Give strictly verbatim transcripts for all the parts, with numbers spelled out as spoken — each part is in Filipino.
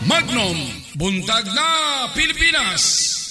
Magnum, buntag na Pilipinas.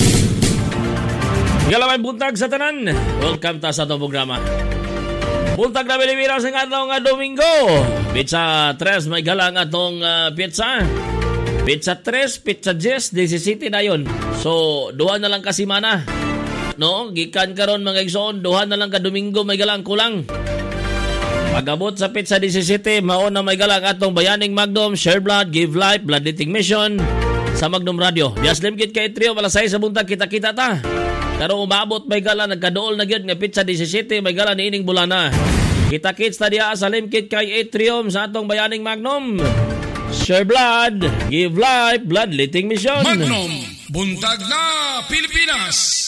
Galaway buntag sa tanan. Welcome ta sa itong programa. Buntag na Pilipinas ang adlaw nga Domingo. Pizza tres may galang atong uh, pizza. Pizza tres, pizza Jess, disisiti na yun. So, duha na lang ka simana. No? Gikan karon mga igsoon, duha na lang ka Domingo may galang kulang. Pagabot sa pizza disisiti, mao na may galang atong Bayaning Magnum, Share Blood, Give Life, Bloodletting Mission sa Magnum Radio. Dias limkit kay trio malasay sa buntag kita-kita ta. Pero umabot may galang nagkadool na gyud nga pizza disisiti may galang niining bulana. Kita-kits ta diha sa limkit kay Atrium sa atong Bayaning Magnum. Share Blood, Give Life, Bloodletting Mission. Magnum, buntag na Pilipinas.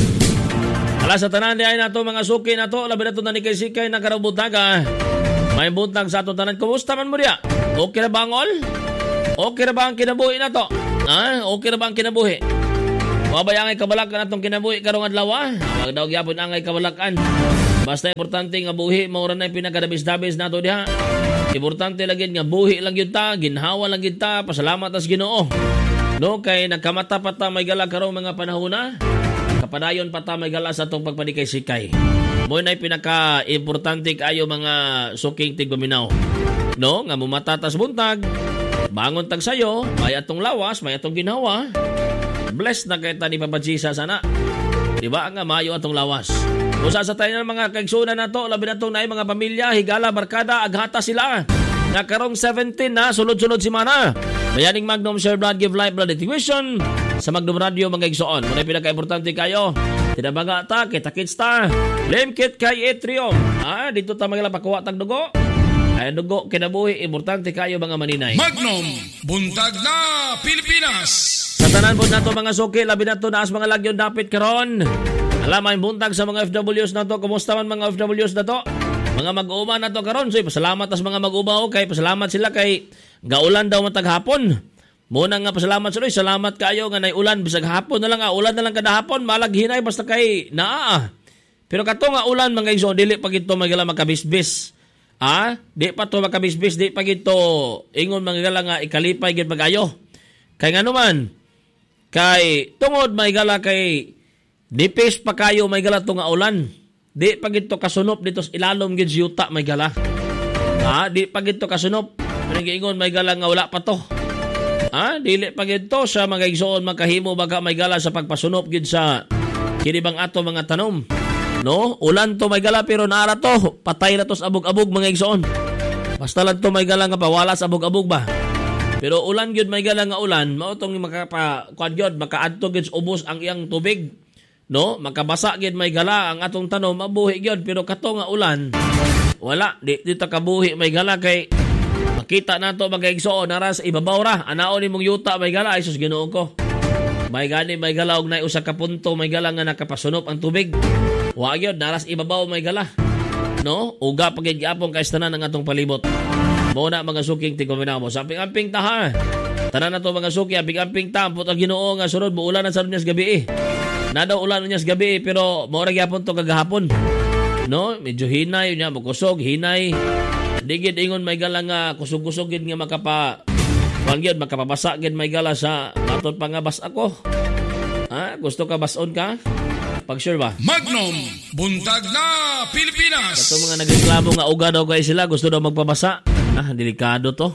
Ala sa tanan di ay nato mga suki nato, labi na to na ni kay sikay na karabutaga. May buntag sa ato tanan. Kumusta man mo diya? Okay na ba ang all? Okay na ba ang kinabuhi na to? Ha? Okay na ba ang kinabuhi? Mabay angay kabalakan atong kinabuhi karong adlaw. Wag daw gyapon angay kabalakan. Basta importante nga buhi mao ra nay pinakadabis-dabis nato diha. Importante lang yun nga buhi lang yun ta, ginhawa lang yun ta, pasalamat as Ginoo. No, kay nagkamata pa ta may gala karong mga panahon na. Kapadayon pa ta may gala sa itong pagpanikay-sikay. Mo na pinaka-importante kayo mga suking tigbaminaw. No, nga mumatatas buntag, bangon tag sayo, may atong lawas, may atong ginhawa. Bless na kay ta ni Papa Jesus sana. Diba nga mayo atong lawas. Usa sa tayo ng mga kaigsunan na to, labi na itong na mga pamilya, higala, barkada, aghata sila. Nakarong seventeen na, sulod-sulod si Mana. Bayaning Magnum, Share Blood, Give Life, Bloodletting Mission sa Magnum Radio mga igsoon. Muna pinaka-importante kayo. Tinabaga ta, kita-kits ta. Limkit kay Atrium. Ah, dito ta magala pakuha tag dugo. Ay dugo, kinabuhi, importante kayo mga maninay. Magnum, buntag na Pilipinas. Sa tanan po na to mga suki, labi na to naas mga lagyon dapit karon. Alam ay buntag sa mga F W S na to. Kumusta man mga F W S na to? Mga mag-uuma na to karon. So, pasalamat as mga mag-uuma o kay pasalamat sila kay gaulan daw matag hapon. Muna nga pasalamat sila. Salamat kayo nga nay ulan bisag hapon na lang. Ah. Ulan na lang kada hapon. Malag hinay basta kay naa. Pero kato nga ulan mga igsoon, dili pag ito magala makabisbis. Ah, di pa to makabisbis, di pag ito ingon magala nga ikalipay gid magayo. Kay nga naman kay tungod may gala kay nipis pa kayo may gala to nga ulan. Di pag ito kasunop dito sa ilalom gid yuta may gala. Ha, di pag ito kasunop. Pinagingon may gala nga wala pa to. Ha, dili pag ito sa mga igsoon makahimo baga may gala sa pagpasunop gid sa kinibang ato mga tanom. No, ulan to may gala pero naara to patay na to sa abog-abog mga igsoon. Basta lang to may gala nga pawala sa abog-abog ba. Pero ulan gyud may gala nga ulan, mao tong makapa kuan gyud makaadto gyud ubos ang iyang tubig. No, makabasa gyud may gala ang atong tanom mabuhi gyud pero kato nga ulan wala di dito kabuhi may gala kay makita nato mga igsoon naras ibabaw ra anaon nimong yuta may gala ay sus Ginoo ko. May gani may gala og nay usa ka punto may gala nga nakapasunop ang tubig. Wa gyud naras ibabaw may gala. No, uga pagid gyapon kay tanan ang atong palibot. Mo na mga suking tigomina mo. Sa amping-amping ta ha. Tanan na to mga suki, amping-amping ta. Put ang Ginoo nga sunod mo ulan na sa dunyas gabi eh. Na daw ulan niya sa gabi eh, pero maura gyapon to kagahapon. No, medyo hinay niya, makusog, hinay. Digid ingon may gala nga kusog-kusog gid nga makapa kuan gyud makapabasa gid may gala sa maton pangabas ako. Ha, gusto ka bason ka? Pag sure ba? Magnum, buntag na Pilipinas. Kato mga nagreklamo nga uga daw kay sila, gusto daw magpabasa. Ah, delikado to.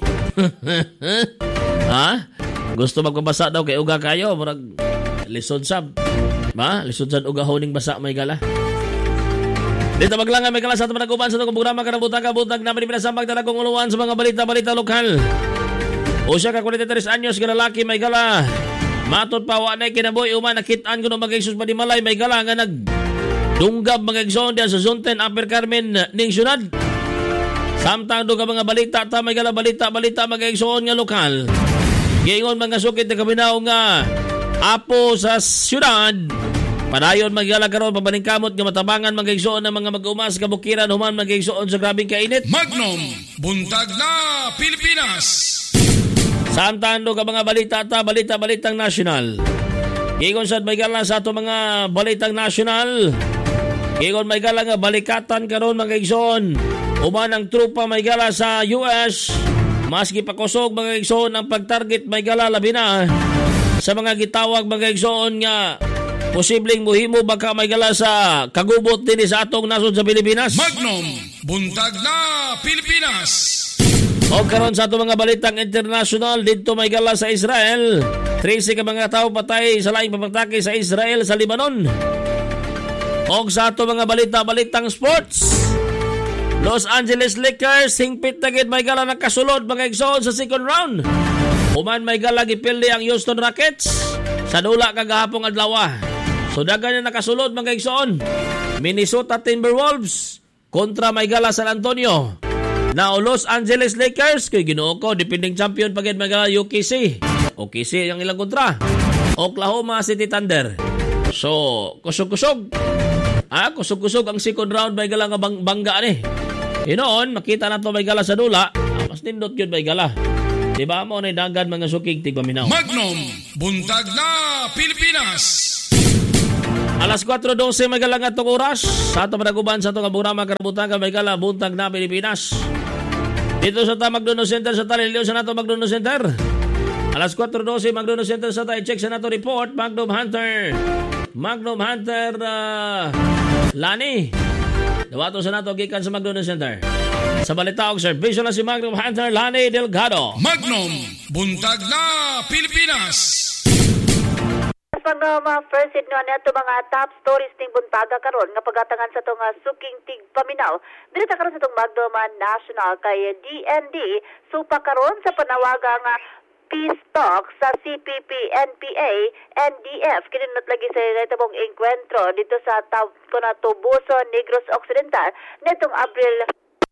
Ha? Gusto magpabasa daw kay uga kayo, murag lisod sab. Ba? Lisod sad uga honing basa may gala. Dito maglangan may gala sa atong nag-uban sa itong programa karang butag-butag na Pilipinas ang magdalagong uluan sa mga balita-balita lokal. O siya ka forty-three anyos ka lalaki may gala. Matot pa wa nay kinabuhi uman nakitaan ko no mag-igsus pa di malay may gala nga nag dunggab mga igsoon diyan sa Zone ten Upper Carmen ning syudad. Samtang do ka mga balita ta may gala balita balita mga igsoon nga lokal. Giingon mga sukit na kabinaw nga apo sa syudad. Padayon magala karon pabaningkamot nga matabangan mga igsoon ng mga mag-umas kabukiran human mga igsoon sa grabing kainit. Magnum, buntag na Pilipinas. Samtang do ka mga balita ta, balita-balitang nasyonal. Gigon sad may gala sa ato mga balitang nasyonal. Gigon may gala nga balikatan karon mga igsoon. Uman ang trupa may gala sa U S Maski pakusog mga igsoon ang pagtarget may gala labi na sa mga gitawag mga igsoon nga posibleng muhimo baka may gala sa kagubot din sa atong nasod sa Pilipinas. Magnum, buntag na Pilipinas. O karon sa ato mga balitang international dito may gala sa Israel. trese ka mga tao patay sa laing pagpatake sa Israel sa Lebanon. O sa ato mga balita-balitang sports. Los Angeles Lakers hingpit na gid may gala nakasulod mga igsoon sa second round. Human may gala gipildi ang Houston Rockets sa dula kagahapong adlaw. So dagan na nakasulod mga igsoon. Minnesota Timberwolves kontra may gala San Antonio. Now Los Angeles Lakers kay Ginoo ko defending champion pagid may gala U K C. O K C ang ilang kontra. Oklahoma City Thunder. So kusog-kusog. Ah, kusog-kusog ang second round may gala nga bang bangga ni. Hinoon, makita na to may gala sa dula. Ah, mas nindot yun may gala. Diba mo na dagan mga sukig tigpaminaw. Magnum, buntag na Pilipinas. Alas four twelve may gala nga itong oras. Sa ato panaguban sa itong programa karabutan ka may gala buntag na Pilipinas. Dito sa ta Magdono Center sa Talilio sa nato Magdono Center. Alas four twelve Magdono Center sa ta i-check sa nato report Magnum Hunter. Magnum Hunter uh, Lani. Dawato sa nato gikan sa Magdono Center. Sa balitaog serbisyo na si Magnum Hunter Lani Delgado. Magnum, buntag na Pilipinas. Magnum uh, first hit no neto mga top stories ting buntaga karon nga pagatangan sa tong uh, suking tig paminaw. Dili ta karon sa tong Magnum uh, National kay D N D supa karon sa panawagang uh, peace talk sa C P P, N P A, N D F. Kininot lagi sa netong enkwentro dito sa Tubuso, Negros Occidental netong Abril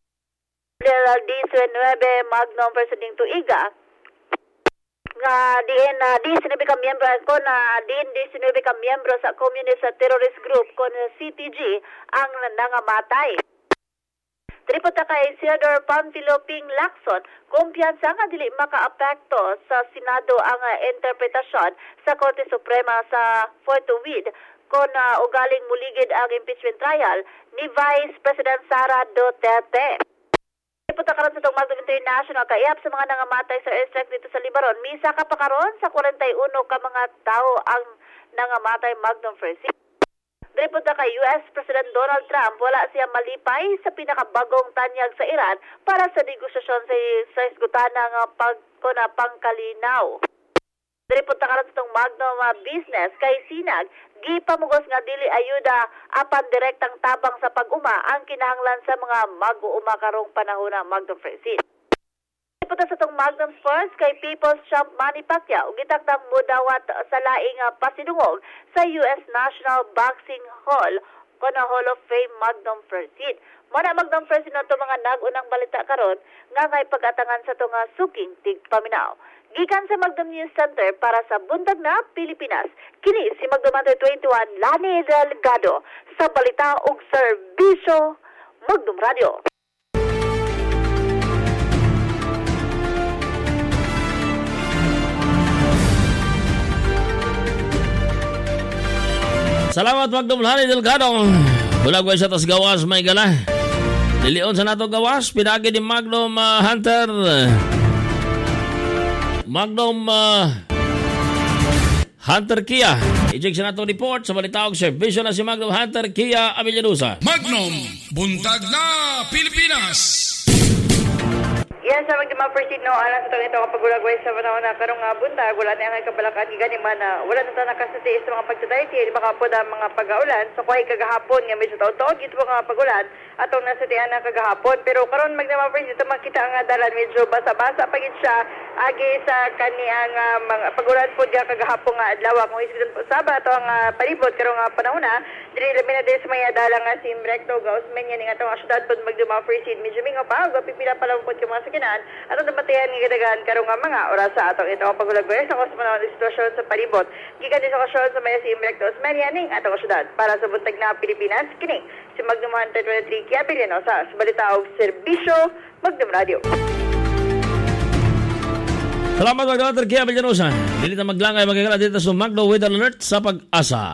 nineteen Magnum Presiding Tuiga nga diin na di sinabi ka miyembro ko na din di sinabi ka miyembro sa communist terrorist group kon C T G ang nangamatay. Tripot na kay Senador Pamphilo Ping Lacson, kumpiyansa nga dili maka-apekto sa Senado ang uh, interpretasyon sa Korte Suprema sa forthwith kung uh, ugaling muligid ang impeachment trial ni Vice President Sara Duterte. Tripot na karon sa itong Magnum International kayap sa mga nangamatay sa airstrike dito sa Libanon. Misa ka pa karon sa forty-one ka mga tao ang nangamatay Magnum First. Report na kay U S President Donald Trump, wala siya malipay sa pinakabagong tanyag sa Iran para sa negosasyon sa, sa isgutana ng pagkuna pangkalinaw. Report na karon sa itong Magnum uh, Business kay Sinag, gipamugos nga dili ayuda apan direktang tabang sa pag-uma ang kinahanglan sa mga mag-uuma karong panahon ng Magnum President. Punta sa itong Magnum Sports kay People's Champ Manny Pacquiao, gitaktang mudawat sa laing uh, pasidungog sa U S National Boxing Hall kono Hall of Fame Magnum President. Muna Magnum President to mga nagunang balita karon nga ngay pag-atangan sa itong uh, suking tig paminaw. Gikan sa Magnum News Center para sa Buntag na Pilipinas, kini si Magnum Hunter twenty-one Lani Delgado sa balita ug serbisyo Magnum Radio. Salamat Magnum Lani Delgado. Bulagway sa tas gawas may gala. Lilion sa nato gawas pinagi ni Magnum uh, Hunter. Magnum uh, Hunter Kia. I-check sa nato report sa balitaog serbisyo na si Magnum Hunter Kia Avillanusa. Magnum, buntag na Pilipinas. Yan sa magdima proceed no alang sa ito kapag ulagway sa panahon na karong uh, buntag wala na yung kabalakan gani man na wala na ta nakasati sa mga pagtatayti di baka po na mga pag-aulan so kuhay kagahapon nga medyo taon-taon gito mga pag-ulan atong nasatian na kagahapon pero karon magdima proceed ito makita ang dalan medyo basa-basa pagit siya agi sa kaniyang uh, mga pag-ulan po nga kagahapon nga adlaw kung isipin po saba atong uh, palibot karong uh, panahon na dili labi na sa mga dalang nga si Recto Gausman yan nga atong asyudad po magdima proceed medyo mingo pa ug pipila pa lang po mga kinan at ang namatayan ng gadagan karong nga mga oras sa atong ito ang pagulagway sa kusmanawang ng sitwasyon sa palibot. Gikan din sa kasyon sa may si Imrek Osman yaning atong kasyudad para sa buntag na Pilipinas. Kini si Magnum Hunter twenty-three Kia Avillanusa sa balita og serbisyo Magnum Radio. Salamat Magnum Hunter Kia Avillanusa. Dili ta maglangay magkakala dito sa Magnum Weather Alert sa pag-asa.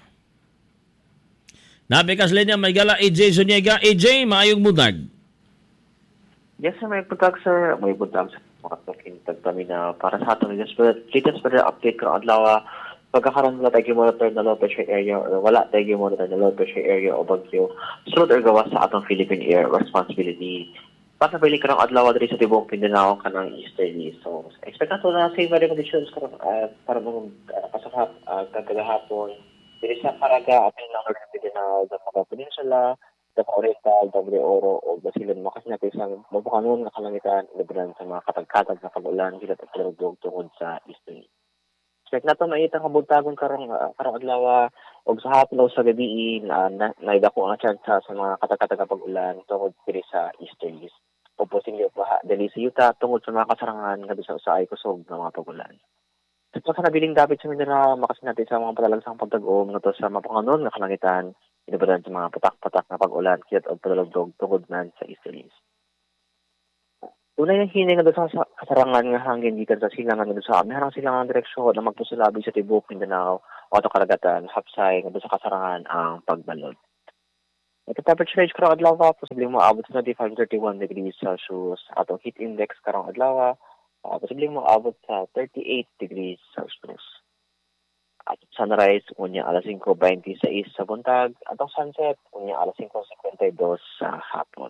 Nabikas linya may gala A J Zuniga. A J, maayong buntag. Yes, sir. May buntag, sir. May buntag, sir. mga tukintag paminaw para sa ato latest weather update karong adlaw. Pagkakaroon wala tayo monitor na low pressure area or wala tayo monitor na low pressure area o bagyo sulod or gawas sa atong Philippine Air Responsibility. Pasabili karong adlaw diri sa tibok Mindanao kanang easterly. So expect nato na same weather conditions karong uh, para mong uh, kasakap uh, kagahapon diri sa Caraga at ng Northern Mindanao, Zamboanga Peninsula, Davao Oriental, Davao Oro o Basilan mo kasi natin isang mabukanon na kalangitan laban sa mga katagkatag na pag-ulan sila at palugdog tungod sa easterly. Check na ito, nakita kabuntagon karong, uh, karong adlaw o sa hapon o sa gabi na uh, naidako ang chance sa mga katakataga pag-ulan tungod diri sa easterlies. O posibleng baha dali sa yuta tungod sa mga kasarangan nga bisa sa ay kusog ng mga pag-ulan. Ito sa nabiling dapat sa Mindanao, makasin natin sa mga patalagsang pagtag-om nga sa mapanganon nga kalangitan, inabadan sa mga patak-patak na pag-ulan kiyat o palalagdog tungod man sa easterlies. Unay ang hining nga sa kasarangan nga hangin gikan sa silangan nga sa amin harang silangan direksyon na magpusulabi sa tibok Mindanao o ato karagatan hapsay nga sa kasarangan ang pagbalod. Ito temperature range karong adlaw posibleng moabot sa twenty-five to thirty-one degrees Celsius. Atong heat index karong adlaw uh, posibleng moabot sa thirty-eight degrees Celsius. At sunrise unya alas five twenty-six sa buntag, atong sunset unya alas five fifty-two sa hapon.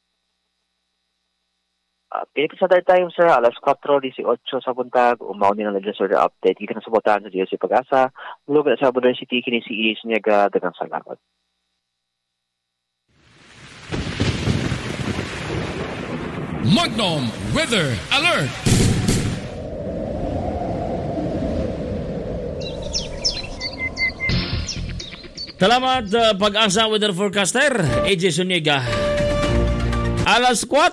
Uh, Pilipinas Standard Time, sir, alas four eighteen sa buntag, umaw din ang latest weather update. Kita na sabotahan sa D S C Pag-asa, mulog na sa Abundant City, kini si Ilis Niaga, dagang salamat. Magnum Weather Alert! Salamat uh, Pag-asa Weather Forecaster, A J Suniga. Alas four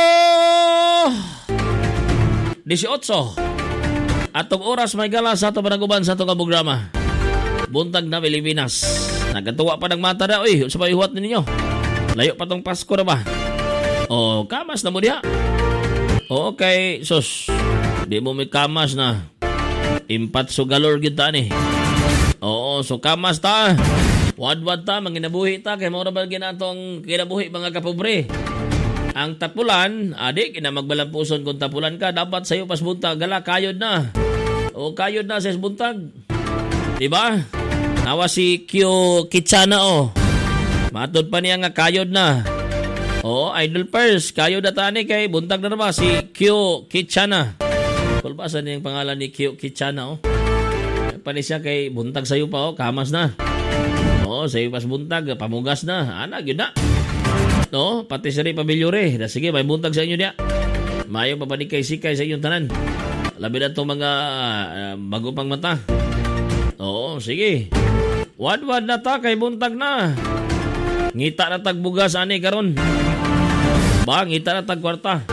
eighteen atong oras may gala sa atong panaguban sa atong programa. Buntag na Pilipinas. Nagatuwa pa ng mata na, uy, sa payuhat ninyo. Layo pa tong Pasko na ba? O, kamas na mo diha. O, okay, sus. Di mo may kamas na. Impat so galor kita ni. Oo, so kamas ta. Wad-wad ta, manginabuhi ta. Kaya maura ba ginatong kinabuhi mga kapobre? Ang tapulan, adik, ina magbalampuson kung tapulan ka, dapat sa'yo pas buntag, gala, kayod na. O, kayod na sa buntag. Diba? Nawa si Q Kitsana, o. Matod pa niya nga, kayod na. O, Idol Pers, kayod na tani kay buntag na naman, si Q Kitsana. Kulbasan niya yung pangalan ni Q Kitsana, o. Pani siya kay buntag sa'yo pa, o, kamas na. O, sa'yo pas buntag, pamugas na. Anak, yun na. No, pati sa rin pamilyore. Sige, may buntag sa inyo niya. Mayo papanikay-sikay sa inyong tanan. Labi na itong mga uh, bago pang mata. Oo, sige. Wad-wad na ta, kay buntag na. Ngita na tagbugas, ani karon. Ba, ngita na tagkwarta.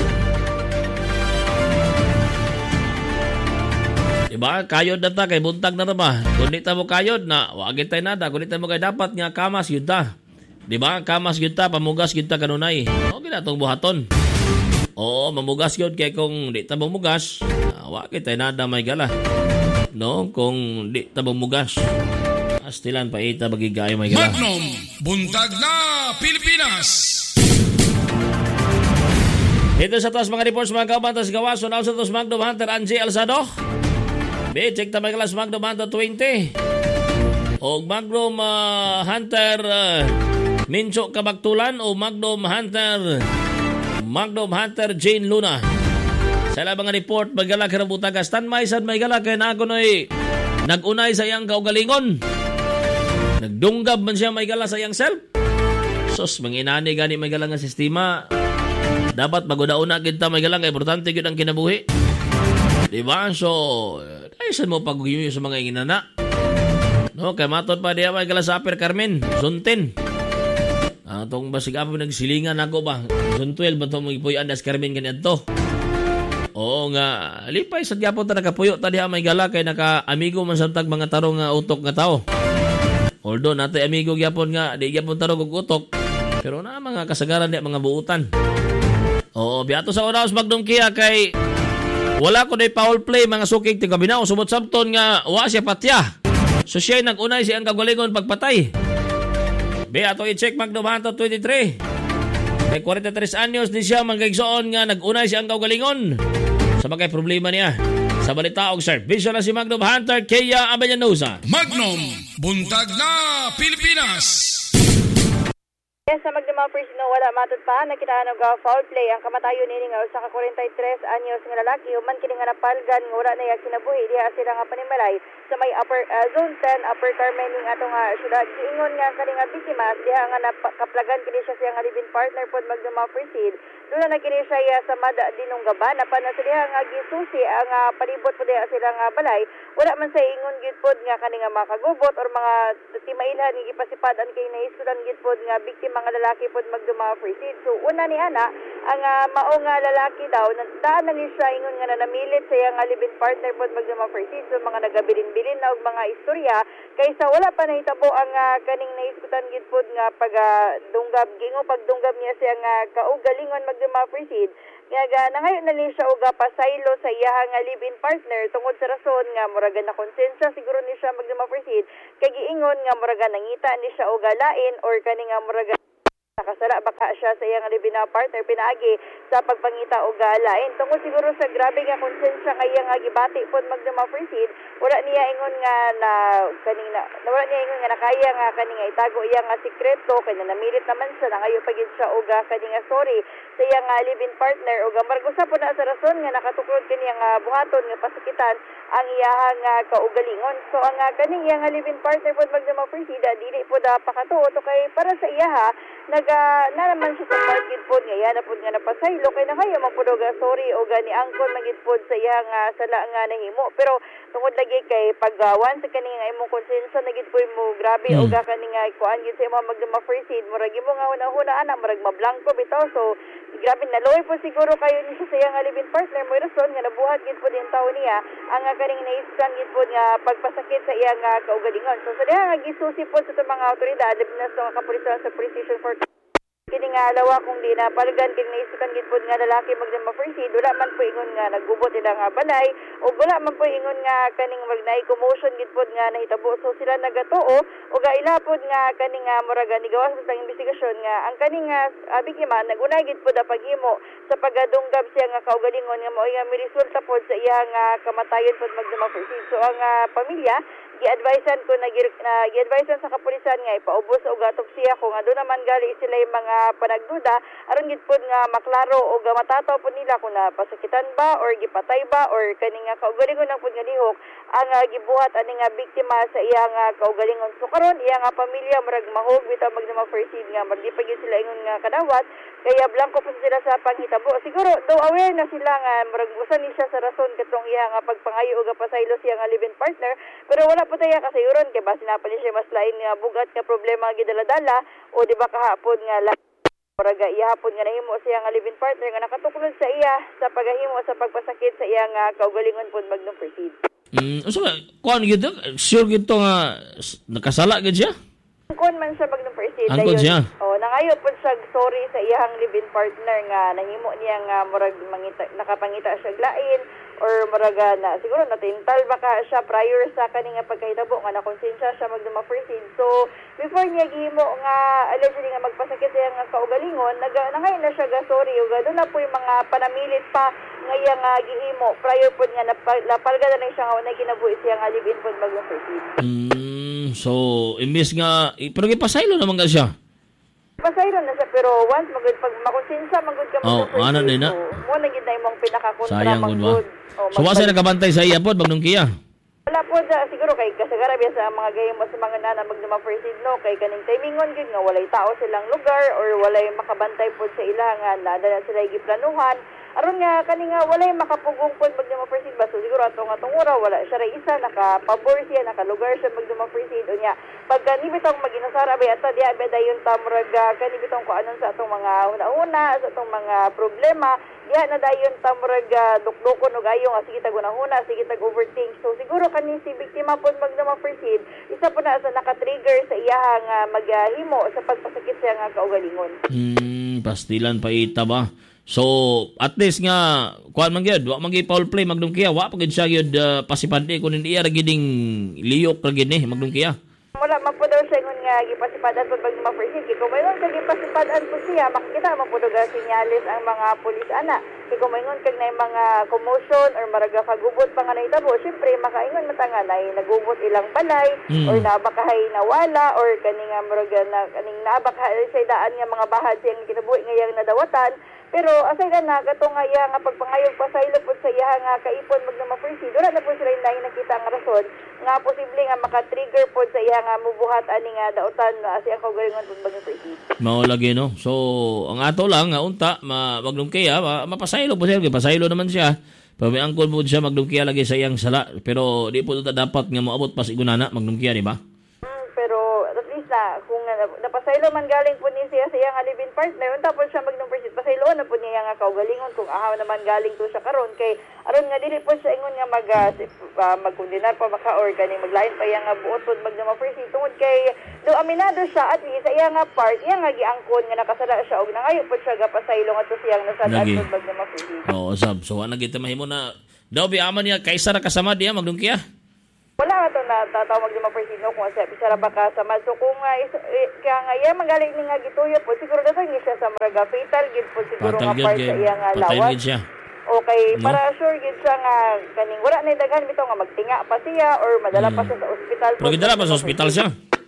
Diba, kayod na ta, kay buntag na ba? Kung di ta mo kayod na, wagin tayo nada. Kung di ta mo kay dapat nga kamas, yun ta. Diba? Kamas yun ta, pamugas yun ta kanunay. O, ginatong buhaton. Oo, mamugas yun. Kaya kung di ta mamugas, awa kita nada may gala. No? Kung di ta mamugas, astilan pa ita bagigay may gala. Magnum, buntag na Pilipinas! Ito sa taas mga reports mga kabantas gawas. Unaw sa taas Magnum Hunter Angie Alzado. Be, check ta may galas Magnum Hunter twenty. O Magnum uh, Hunter... Uh, Mincho Kabaktulan o Magnum Hunter Magnum Hunter Jane Luna. Sa ilang mga report, magala ka ng butaga. Stanmay sad may gala kaya na ako no'y nag-unay sa iyang kaugalingon. Nagdunggab man siya may gala sa iyang self. Sus, manginani gani may gala nga sistema. Dapat maguna-una kita may gala nga importante yun ang kinabuhi. Diba? So, ayusan mo pag-uyo sa mga inginana. No, kaya matod pa diya may gala sa Upper Carmen. Suntin. Atong basig apo nagsilingan ako ba? Zone twelve ba itong magipuyan das Carmen ganyan to? Oo nga, lipay sa diapon ta nakapuyo ta diha may gala kay naka-amigo man sa tag mga tarong nga utok nga tao. Although natay amigo gyapon nga di gyapon tarong og utok, pero na mga kasagaran di mga buutan. Oo, biato sa oras Magnum Kia kay wala ko day foul play mga sukig tiga binaw sumot sabton nga wa siya patya. So siya nag-unay siyang kagalingon pagpatay. Be, ato i-check Magnum Hunter twenty-three. May forty-three anyos ni siya mangkaigsoon nga nag-unay siyang kaugalingon sa bagay problema niya. Sa balita og serbisyo na si Magnum Hunter Kaya Abellanosa. Magnum, buntag na Pilipinas. Yes, sa Magdamang First no, wala matod pa, nakitaan og uh, foul play ang kamatayon nini nga usa ka forty-three anyos nga lalaki human kini nga napalgan nga wala na iya kinabuhi diha sila nga panimalay sa may upper uh, zone ten upper Carmening atong uh, syudad. Giingon nga kani nga biktima diha nga nakaplagan kini siya siya nga living partner pod Magdamang First. Doon na kini siya sa Mada Dinong Gaban napan na sila nga gisusi ang uh, palibot pod diha sila nga balay. Wala man sa ingon gid pod nga kani nga makagubot or mga timailhan nga gipasipadan kay naiskudan gid pod nga biktima mga lalaki pod magduma proceed. So una ni ana ang uh, mao nga lalaki daw nagdaan na ni siya ingon nga nanamilit sa iyang live-in partner pod magduma proceed. So mga nagabilin-bilin na og mga istorya kaysa wala pa nahitabo ang uh, kaning naiskutan gid pod nga pag uh, dunggab gingo pagdunggab niya siya nga kaugalingon magduma proceed. Nga ga nangayon na ni siya og pasaylo sa iyang live-in partner tungod sa rason nga muraga na konsensya siguro ni siya magduma proceed kay giingon nga muraga nangita ni siya og lain or kani nga muraga nakasala baka siya sa iyang live-in partner pinaagi sa pagpangita og lain tungod siguro sa grabe nga konsensya nga iyang gibati pod magduma proceed wala niya ingon nga na kanina wala niya ingon nga nakaya nga kaninga itago iyang nga sikreto kay namilit naman siya nangayo pagid siya og kaninga sorry sa iyang live-in partner og margusa po na sa rason nga nakatuklod kini nga buhaton nga pasakitan ang iyang uh, kaugalingon. So ang uh, kaning iyang live-in partner pod magduma proceed dili pod uh, pakatuo to kay para sa iya ha nag uh, na naman siya sa market pod nga yan na pod nga napasaylo kay nakayo man pod og sorry og ni angkon magid pod sa iyang uh, sala nga nahimo pero tungod lagi kay pag uh, once kaning nga imong konsensya nagid pod mo grabe mm. og kaning nga kuan gid sa imong magduma proceed murag imo nga una-una ana murag mablangko bitaw so grabe na loy po siguro kayo ni siya sa iyang live-in partner mo rason nga nabuhat gid pod yung tawo niya ang uh, kaning naiskan gid pod nga pagpasakit sa iyang uh, kaugalingon. So sa diha nga gisusi pod sa mga awtoridad na sa kapulisan sa Precision for kini nga lawa kung di na palgan kini naisukan gid pod nga lalaki magdama proceed wala man po ingon nga naggubot ila nga balay o wala man po ingon nga kaning magnay commotion gid pod nga nahitabo so sila nagatuo o gailapod nga kaning nga muraga ni gawas sa investigasyon nga ang kaning nga uh, biktima nagunay gid pod ang paghimo sa pagadunggab siya nga kaugalingon nga mao nga miresulta pod sa iyang uh, kamatayon pod magdama proceed so ang uh, pamilya gi-advisean ko na gi-advisean sa kapulisan nga ipaubos og autopsiya kung ano naman gali sila yung mga panagduda aron gid pod nga maklaro og matataw pod nila kung napasakitan ba or gipatay ba or kani nga kaugalingon ang pod nga lihok ang uh, gibuhat ani nga biktima sa iyang uh, kaugalingon so karon iyang uh, pamilya murag mahog bitaw magdama proceed nga magdi pa gid sila ingon nga kadawat kaya blanco po sila sa panghitabo siguro do aware na sila nga murag usan ni siya sa rason katong iyang uh, pagpangayo og pasaylo siya nga live-in partner pero wala po tayo kasayuron kay basi na pa niya mas lain nga bugat nga problema gidala-dala o di ba kahapon nga la paraga ihapon nga nahimo siya nga live-in partner nga nakatuklod sa iya sa paghahimo sa pagpasakit sa iya nga kaugalingon pod magdum proceed. Mm, so kuan gid sure gid to nga nakasala gid siya? Angkon man siya magdum proceed angkon siya. Oh, nangayo pod siya sorry sa iyang live-in partner nga nahimo niya nga murag mangita nakapangita siya lain or maraga na siguro natintal baka siya prior sa kaning nga pagkahitabo nga nakonsensya siya magduma proceed so before niya gihimo nga allegedly nga magpasakit siya nga kaugalingon naga nangayon na siya ga sorry ug do na po yung mga panamilit pa nga iya nga gihimo prior pod nga napalga na lang siya nga unay kinabuhi siya nga live-in pod magduma proceed. Mm, so imbis nga pero gipasaylo naman ka siya. Pasayron na siya pero once magud pag makonsensya magud ka oh, ano din na mo na gid na imong pinakakontra sayang magud oh, so wala siya nakabantay sa iya pod magnung kiya wala po da, siguro kay kasagara biya sa mga gayemo sa mga nana magduma proceed no kay kaning timingon gid nga walay tao silang lugar or walay makabantay pod sa ilangan nada na sila giplanuhan aron nga kani nga walay makapugong pod magduma proceed ba so siguro atong atong ura wala siya ra isa nakapabor siya nakalugar siya magduma proceed unya pagka ni bitong maginasara ba ata diya ba dayon tamurag kani bitong ko anon sa atong mga una-una sa atong mga problema diya na dayon tamurag dukdukon og ayo nga sige tag una-una sige tag overthink so siguro kani si biktima pod magduma proceed isa po na sa naka-trigger sa iyang uh, maghimo sa pagpasakit siya nga kaugalingon. Hmm, pastilan pa ita ba? So at least nga kuan man gyud wa man gyud foul play magdum kiya wa pagid siya gyud uh, pasipandi kunin iya ra giding liyok ra gid ni magdum kiya. Wala man po daw siya ngun nga gipasipadan po pag ma-first aid. Kung mayroon kag gipasipadan po siya, makikita man po nga sinyalis ang mga pulis ana. Kaya kung mayroon kag na mga commotion or maraga kagubot pa nga nahitabo, syempre makaingon matanga na nagubot ilang balay Mm. or nabakahay nawala or kani nga maraga na kaning nabakahay sa daan nga mga bahad siyang kinabuhi nga yang nadawatan. Pero asay na na katong nga iya nga pagpangayog pasaylo po sa iya nga kaipon magna-first wala na po sila yung nakita ang rason nga posible nga maka-trigger po sa iya nga mubuhat ani nga dautan as ang kaugalingon po mag-first aid. Mao lagi no. So ang ato lang nga unta ma magnungkiya ma, mapasaylo po siya, pasaylo naman siya. Pabiangkon po siya magnungkiya lagi sa iyang sala, pero di po ta dapat nga moabot pa sigunana magnungkiya, di ba? Mm, pero at least na kung uh, napasaylo man galing po ni siya sa iyang alibin partner, unta po siya mag-first aid pasaylo na po niya nga kaugalingon kung ahaw naman galing to siya karon kay aron nga dili po siya ingon nga mag uh, uh, magkundinar pa baka or kani maglain pa iya nga buot pod magna-first aid tungod kay do aminado siya at least sa iya nga part iya nga giangkon nga nakasala siya og nangayo po siya gapasaylo nga to siyang nasadan Lagi. pod magna-first aid. Oo, sab. So ana gid mahimo na daw bi aman niya kaysa ra kasama diya magnungkiya. Wala nga ito na tatawag di ma-persino kung sa bisara baka sa so kung uh, is, eh, kaya nga iya magaling ni nga gituyo po siguro dato nga siya sa maraga fatal gid po siguro Fatal nga gid part gid. sa iya nga Patayin lawas. gid siya. Okay, No? para sure gid siya nga kaning wala na daghan bitaw nga magtinga pa siya or madala pa siya sa ospital. Pero gidala pa sa ospital siya.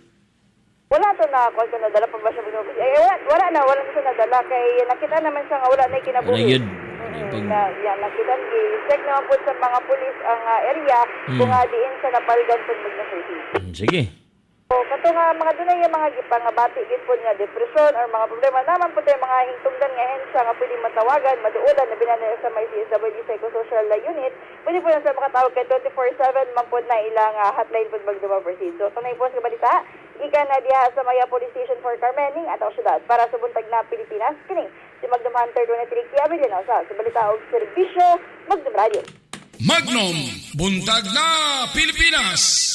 Wala to na kung ano nadala pa ba siya sa ospital. Eh wala, wala na wala na siya nadala kay nakita naman siya nga wala na kinabuhi. Ano yun? Mm, na yan nakita ni check naman po sa mga pulis ang uh, area Mm. kung uh, diin sa napalgan pag magna-first. Hmm, sige. So, kato nga mga dunay yung mga gipangabati gid po nga depresyon or mga problema naman po tayo mga hingtungdan nga hensya nga pwede matawagan, maduulan na binanay sa may C S W Psychosocial Unit. Pwede po na sa makatawag kay twenty-four seven man po na ilang uh, hotline po mag-overseas. So, kanay po sa balita, ikan na diha sa Maya Police Station for Carmening at ang syudad para sa buntag na Pilipinas. Kining si Magnum Hunter twenty-three Kiabil yan sa sa balita og serbisyo Magnum Radio. Magnum, buntag na Pilipinas.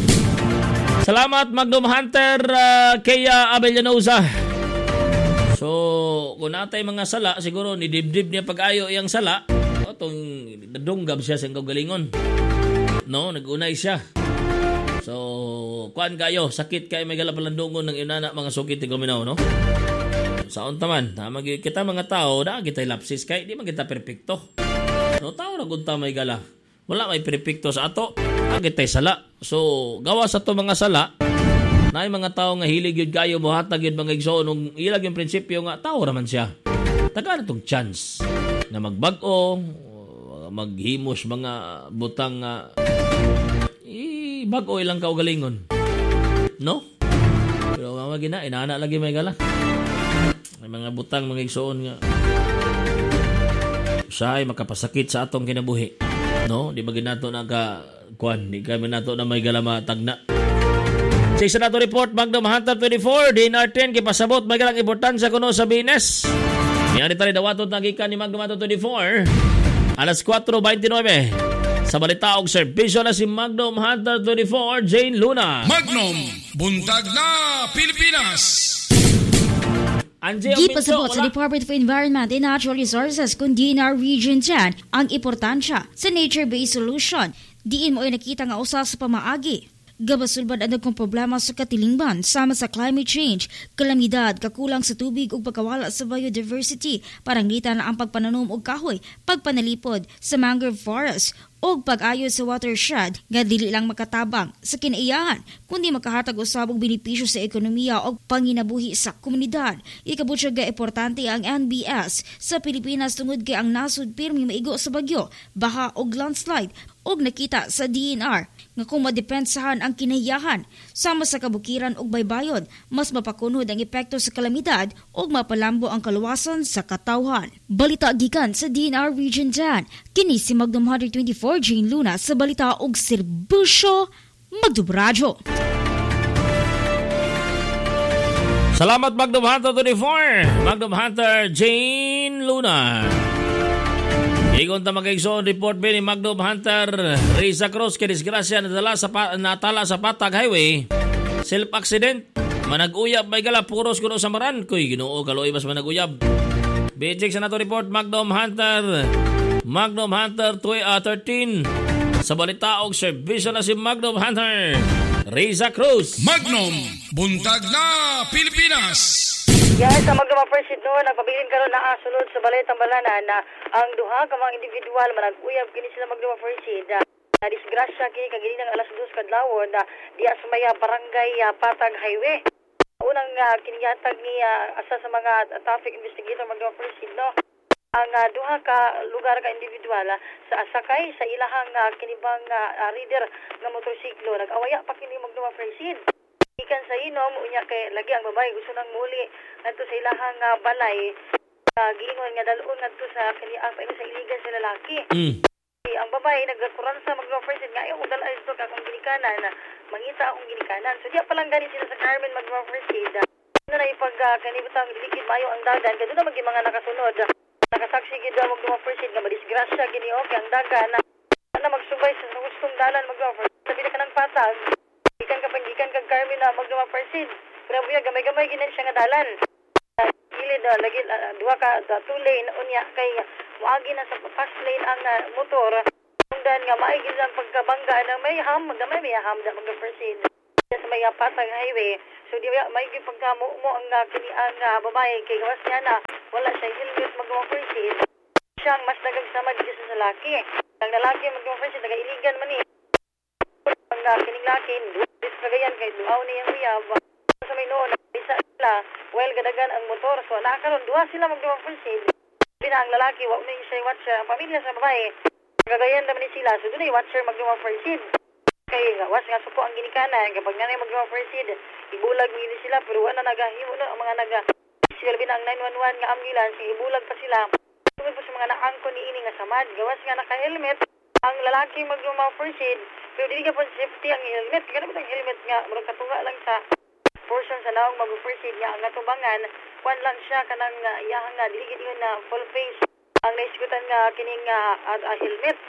Salamat Magnum Hunter uh, kay uh, Abellanosa. So, kung natay mga sala, siguro nidibdib niya pag-ayo iyang sala. O, itong nadunggab siya sa galingon. No, nag-unay siya. So, kuan kayo, sakit kayo may galapalandungon ng inana mga sukit ng guminaw, no? Saon taman, tama kita mga tao, na kita lapsis kay di man kita perpekto. No, tao na gunta may gala. Wala may perpekto sa ato. Agit tay sala. So, gawa sa to mga sala, na yung mga tao nga hilig yun kayo, buhatag yun mga igsoon, nung ilag yung prinsipyo nga, tao raman siya. Taga na itong chance na magbag-o, maghimos mga butang nga, uh, bag-o ilang kaugalingon. No? Pero mga gina, inaana lagi may gala. May mga butang mga igsoon nga, siya ay makapasakit sa atong kinabuhi. No? Di ba ginato na ka, kuan, di kami nato na may galama tagna. Sa isa nato report, Magnum Hunter twenty-four, D N R ten, kipasabot, may galang importansya kuno sa bines. Niyari tali dawatot nagikan ni Magnum Hunter twenty-four, alas four twenty-nine. Sa balita og serbisyo na si Magnum Hunter twenty-four, Jane Luna. Magnum, buntag na Pilipinas. Angie, Di pasabot sa Department of Environment and Natural Resources kung D N R Region ten ang importansya sa nature-based solution. Diin mo ay nakita nga usa sa pamaagi. Gabasulbad ang kong problema sa katilingban sama sa climate change, kalamidad, kakulang sa tubig ug pagkawala sa biodiversity, parangitan na ang pagpananom og kahoy, pagpanalipod sa mangrove forest, og pag-ayo sa watershed nga dili lang makatabang sa kinaiyahan kundi makahatag usab og benepisyo sa ekonomiya og panginabuhi sa komunidad. Ikabutyag ga importante ang N B S sa Pilipinas tungod kay ang nasud pirmi maigo sa bagyo, baha og landslide og nakita sa D N R nga kung madepensahan ang kinaiyahan sama sa kabukiran og baybayon, mas mapakunhod ang epekto sa kalamidad og mapalambo ang kaluwasan sa katawhan. Balita gikan sa D N R Region ten, kini si Magnum Hunter twenty-four Jane Luna sa balita og serbisyo Magdubradyo. Salamat Magnum Hunter twenty-four, Magnum Hunter Jane Luna. Igon ta mag-igsoon report ba ni Magnum Hunter Risa Cruz kay disgrasya natala sa, pa, natala sa Patag Highway. Self-accident. Manag-uyab may gala puros kuno sa maran. Kuy ginoo kaloy mas manag-uyab. Bijik sa nato report Magnum Hunter Magnum Hunter thirteen Sa balitaog serbisyo na si Magnum Hunter Riza Cruz. Magnum, buntag na Pilipinas. Yes, sa Magnum First no, nagpabilin karon na asunod sa balitang balanan na ang duha ka mga individual manag-uyab kini sila Magnum First uh, na disgrasya kini kagini ng alas dos kadlawon na diya sa may uh, barangay uh, Patag Highway. Unang uh, kiniyatag ni uh, asa sa mga uh, traffic investigator Magnum First no, ang uh, duha ka lugar ka individual uh, sa asakay sa ilahang uh, kinibang uh, uh, reader ng motorsiklo nag-awaya pa kini Magnum First. Ikan sa inom, unya kay lagi ang babae gusto nang muli ngadto sa ilahang uh, balay uh, giingon nga dalon ngadto sa kani ang paingon sa iligan sa lalaki. Mm. Ang babae nagkuransa mag-offer nga ayaw dal ay to akong ginikanan na mangita akong ginikanan. So diya pa lang gani sila sa Carmen mag-offer sida. Ano na ipag uh, kani butang dilikid maayo ang dagan kay na magi mga nakasunod. Nakasaksi gid mag-offer sida nga madisgrasya gini okay ang dagan na, na magsubay sa gustong dalan mag-offer. Sabi na kanang patag. Ikan ka pangikan kag Carmen na magduwa persid. Pero buya gamay-gamay ginan siya nga dalan. Gilid uh, lagi uh, duha ka uh, two lane unya kay moagi na sa fast lane ang uh, motor. Undan nga maigid ang pagkabangga na may ham, gamay may ham da magpersid. Sa may uh, Patag Highway. So di ba maigid pagkamo mo ang uh, kini ang uh, babae kay gawas niya na wala siya helmet magduwa persid. Siyang mas dagag samad sa lalaki. Ang lalaki magduwa persid taga iligan man ni. Ang uh, kining lakin, dis kagayan kay duaw niyang uyab. Sa may noon, isa sila, while gadagan ang motor. So nakaroon, duha sila magduwang pulsid. Pina ang lalaki, wag na siya watcher. Ang pamilya sa babae, kagayan naman ni sila. So doon ay watcher magduwang pulsid. Kaya was nga suko ang ginikanan. Kapag nga na magduwang pulsid, ibulag nila sila. Pero wala nagahimo na ang mga naga. Sila bin ang nine one one nga ambulance, ibulag pa sila. Tungod po sa mga naangko ni ini nga samad. Gawas nga naka-helmet. Ang lalaki magduwang pulsid. Pero dili ka po safety ang helmet. Kaya naman ang helmet nga, marang katunga lang sa portion sa naong mag-proceed nga ang natubangan. Kuan lang siya kanang uh, iyahang nga, dili yun na full face. Ang naiskutan nga kining uh, uh, uh, helmet.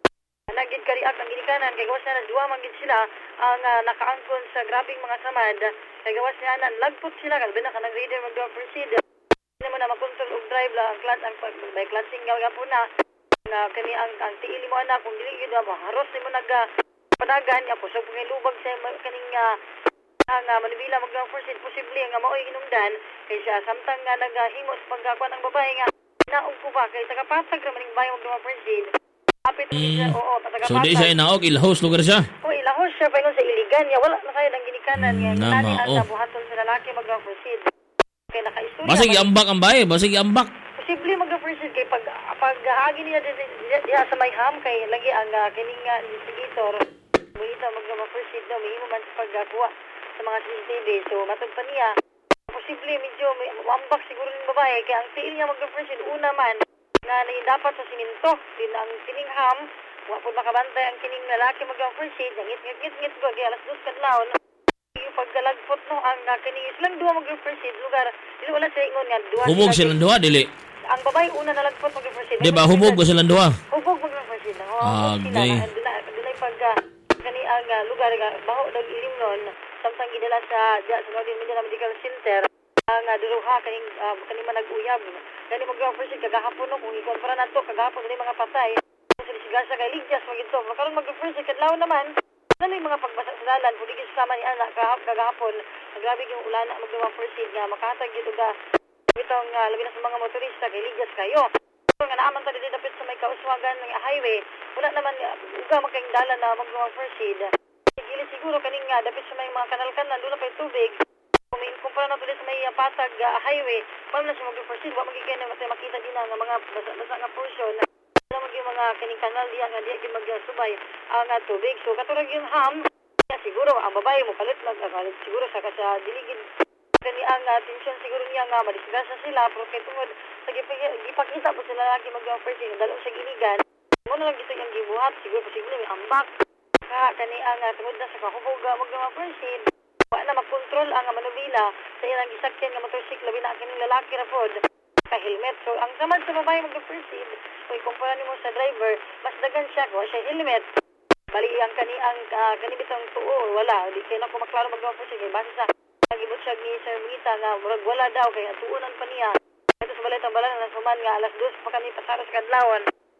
Nagid kariak ang ginikanan. Kaya gawas na duwa manggid sila ang uh, nakaangkon sa grabing mga samad. Kaya gawas na na lagpot sila. Kalbi na kanang reader mag-proceed. Hindi mo na makontrol og drive lang ang clutch. Ang may clutching nga po na. Na kani ang, ang tiili mo anak. Kung dili yun mo, haros mo nag uh, padagan niya po. So, kung ilubag sa kaning uh, ang uh, manibila mag-proceed, posible nga maoy inumdan. Kaya siya, samtang nga naghahimo sa pagkakuan ng babae nga, naong ko ba? Kaya tagapatag naman yung bayo mag-proceed. Kapit mm. siya, oo, tagapatag. So, di siya inaog, ilahos lugar siya? Oo, ilahos siya, pa sa iligan niya. Wala na kayo ng ginikanan niya. Mm, Nani nama, ang oh. nabuhaton sa lalaki mag-proceed. Kaya naka-istorya. Basig iambak ang bae, basig iambak. Posible mag-proceed kay pag paghahagi niya diya sa may ham kay lagi ang uh, kining uh, investigator buhita mag-proceed daw may imo man sa paggakuha sa mga C C T V. So matag pa niya posible medyo may wambak siguro ng babae kay ang tiil niya mag-proceed una man na dapat sa siminto din ang kining ham wa pud makabantay ang kining lalaki mag-proceed ngit ngit ngit ngit go kay alas dos kadlawon yung pagkalagpot no ang uh, kining silang duha mag-proceed lugar dili wala sa ingon nga duha humog silang duha dili ang babae una na lagpot mag-proceed. Di ba humog ba silang duha? Hubog mag-proceed. Ah, gay. Doon ay pag kani ang uh, lugar nga baho dag ilim nun samtang gidala sa sa Northern Mindanao Medical Center ang uh, duruha kaning uh, kani man nag-uyab. Kani mag-proceed kagahapon no kung ikon para nato kagahapon ni mga patay. Sa sigasa kay ligjas magito. Karon mag-proceed kadlaw naman. Dali mga pagbasa sa dalan pud digis sama ni anak kagahapon. Grabe yung ulan na mag-proceed nga makahatag gid og itong uh, labi na sa mga motorista kay ligas kayo. So nga naaman ta dili dapit sa may kauswagan ng highway. Wala naman uh, uga magkaing dalan na mag-proceed. Sigili siguro kaning uh, dapit sa may mga kanal-kanal doon pa tubig. Kung may kumpara na tuloy sa may uh, Patag uh, highway, paano na siya mag-proceed? Wa magiging na matay makita din na mga basa nga portion. Wala magiging mga kaning kanal diya nga diya mag-subay ang uh, tubig. So katurag yung ham, siguro ang babae mo palit mag uh, siguro sa kasa diligid kani ang uh, tension siguro niya nga madisgrasya sila pero kay tungod sa gipakita po sila lagi mag-proceed dalong sa giligan mo na lang gito yung gibuhat siguro posible may ambak ka kani ang uh, tungod na sa kahubog uh, mag-proceed wa na mag-control ang uh, manubila sa ilang gisakyan nga motorsiklo bina kaning lalaki ra pod ka helmet so ang samad sa babae mag-proceed kung ikumpara nimo sa driver mas dagan siya ko siya helmet bali ang kani ang uh, kani bitong tuo wala di kay nako maklaro mag-proceed kay base sa nagibot siya ni Sir Mita nga murag wala daw kay atuunan pa niya. Ito sa balay tambala na suman nga alas dos pa kami pasara sa kadlawon.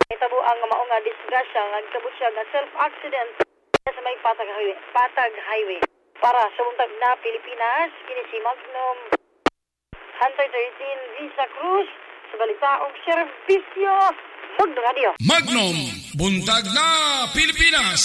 Itabo ang mao nga disgrasya nga gitabo siya nga self-accident sa may Patag Highway. Patag Highway. Para sa buntag na Pilipinas, kini si Magnum Hunter thirteen Visa Cruz sa balitaong serbisyo Magno Radio. Magnum, buntag na Pilipinas.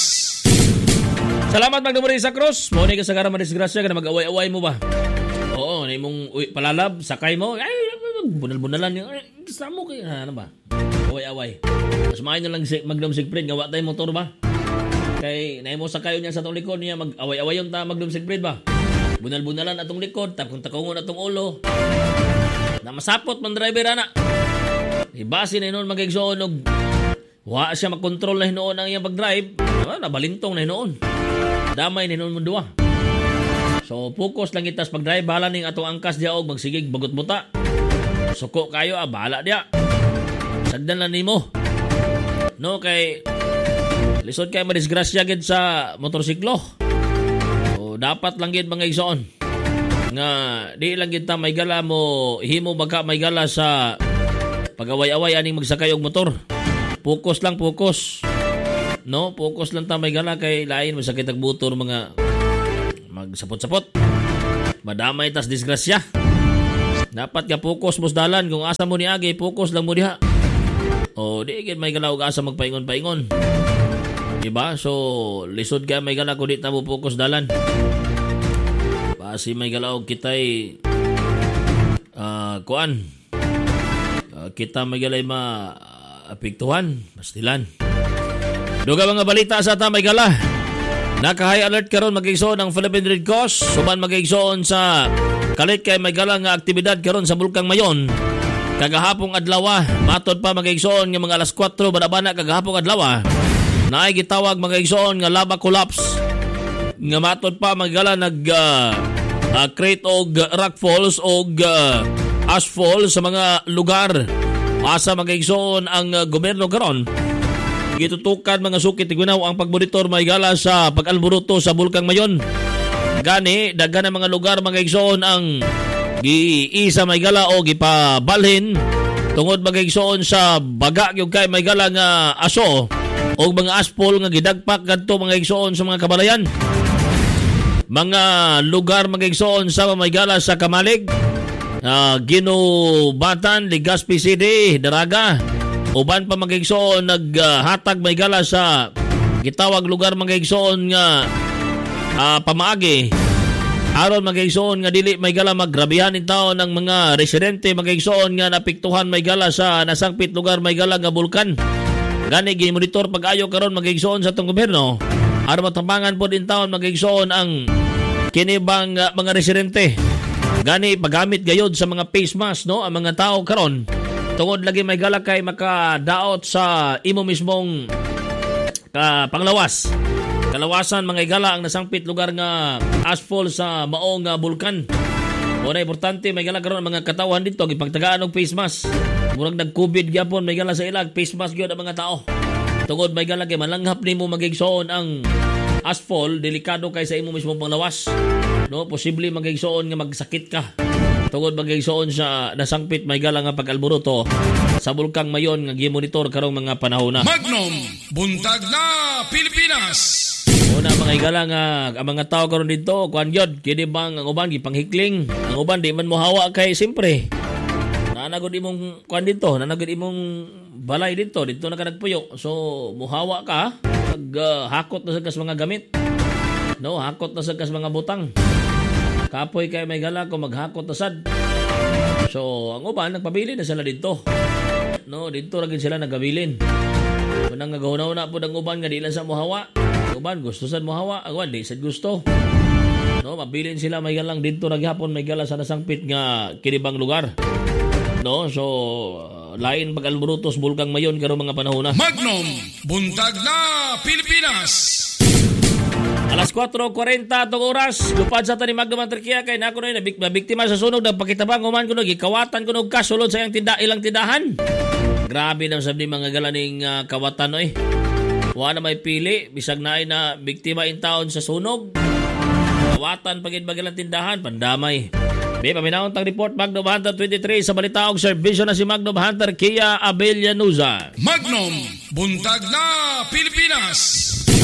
Salamat Magnum Risa Cruz. Mo ni ka sa karama disgrasya ka na mag-away-away mo ba? Oo, na imong uy, palalab, sakay mo. Ay, bunal-bunalan yung, ay, gusto mo kayo. Ano ba? Away-away. Mas maayon na lang si Magnum Siegfried, gawa tayo motor ba? Kay, na mo sakayo niya sa atong likod niya, mag-away-away yung ta Magnum Siegfried ba? Bunal-bunalan atong likod, takong-takongon atong ulo. Na masapot man driver, ana. Ibasi na yun mag-exoon og wa siya mag-control na hinoon ang iyang pag-drive. Ah, nabalintong na hinoon. Damay na hinoon mo duwa. So, focus lang itas pag-drive. Bahala ning atong angkas diya og magsigig bagot buta. Suko kayo, ah, bahala diya. Sagdan lang nimo. No, kay lisod kayo madisgrasya gid sa motorsiklo. So, dapat lang gid mga igsoon. Nga, di lang gid ta may gala mo, himo baka may gala sa pag-away-away aning magsakay og motor. Focus lang, focus. No, focus lang ta may gala kay lain masakit ang motor mga magsapot-sapot. Madamay tas disgrasya. Dapat ka focus mos dalan kung asa mo ni agi, focus lang mo diha. O di gid may gala og asa magpaingon-paingon. Diba? So lisod ka may gala ko di ta mo focus dalan. Basi may gala og kitay uh, kuan. Uh, kita may galay ma apektuhan, pastilan. Duga mga balita sa ta may gala. Naka-high alert karon mag-igsoon ang Philippine Red Cross. Suban mag-igsoon sa kalit kay may gala nga aktibidad karon sa Bulkang Mayon. Kagahapong adlaw, matod pa mag-igsoon nga mga alas kwatro bana-bana kagahapong adlaw. Naay gitawag mag-igsoon nga lava collapse. Nga matod pa magala nag uh, uh, create og rock falls og uh, ashfall sa mga lugar. Asa mag-igsoon ang uh, gobyerno karon. Gitutukan mga sukit igunaw ang pagmonitor maygala sa pag-alburuto sa Bulkang Mayon. Gani, daghan ang mga lugar mga igsoon ang giisa maygala o gipabalhin tungod mga igsoon sa baga yung kay maygala nga aso o mga aspol nga gidagpak kadto mga igsoon sa mga kabalayan. Mga lugar mga igsoon sa maygala sa Kamalig, uh, Ginubatan, Legazpi City, Daraga. Uban pa mga igsoon naghatag uh, may gala sa gitawag lugar mga igsoon nga uh, pamaagi. Aron mga igsoon nga dili may gala maggrabihan in taon ng mga residente mga igsoon nga napiktuhan may gala sa nasangpit lugar may gala nga bulkan. Gani gimonitor pag-ayo karon mga igsoon sa tong gobyerno. Aron matambangan po din taon mga igsoon ang kinibang uh, mga residente. Gani pagamit gayod sa mga face mask no ang mga tao karon. Tungod lagi may gala kay makadaot sa imo mismong uh, panglawas. Kalawasan mga igala ang nasangpit lugar nga asphalt sa maong uh, bulkan. Muna importante may gala karon mga katawan dito gipagtagaan og face mask. Murag nag-COVID gyapon may gala sa ilag face mask gyud ang mga tao. Tungod may gala kay malanghap nimo magigsoon ang asphalt, delikado kay sa imo mismong panglawas. No, posible magigsoon nga magsakit ka. Tungod magigsoon sa nasangpit may gala nga pag-alburuto sa Bulkang Mayon nga gimonitor karong mga panahon na. Magnum, buntag na Pilipinas. Una mga igala nga ang mga tao karon dito kuan gyud kini bang ang uban gipanghikling, ang uban di man mohawa kay simpre. Nanagod imong kuan dito, nanagod imong balay dito, dito na ka nagpuyo. So mohawa ka, mag uh, hakot na sa kas mga gamit. No, hakot na sa kas mga butang. Kapoy kay may gala ko maghakot na sad. So, ang uban nagpabili na sila dito. No, dito ra gid sila nagabilin. Unang nagahunaw na po ang uban nga di lang sa mohawa. Ang uban gusto sad mohawa, ang uban di sad gusto. No, mabilin sila may galang dito ra gyapon may gala sa nasangpit nga kinibang lugar. No, so uh, lain pag-alburutos Bulkang Mayon karon mga panahon na. Magnum, buntag na Pilipinas. Alas kwatro kuwarenta atong oras. Lupad sa tani Magnum Antarkia kay nako na nabiktima sa sunog nagpakitabang human kuno gikawatan kuno kasulod sa iyang tinda ilang tindahan. Grabe nang sabdi mga galaning uh, kawatan oy. Wa na may pili bisag naay na biktima in taon sa sunog. Kawatan pagid magalang tindahan pandamay. Di paminahon tang report Magnum Hunter twenty-three sa balita og serbisyo na si Magnum Hunter Kia Abellanuza. Magnum, buntag na Pilipinas.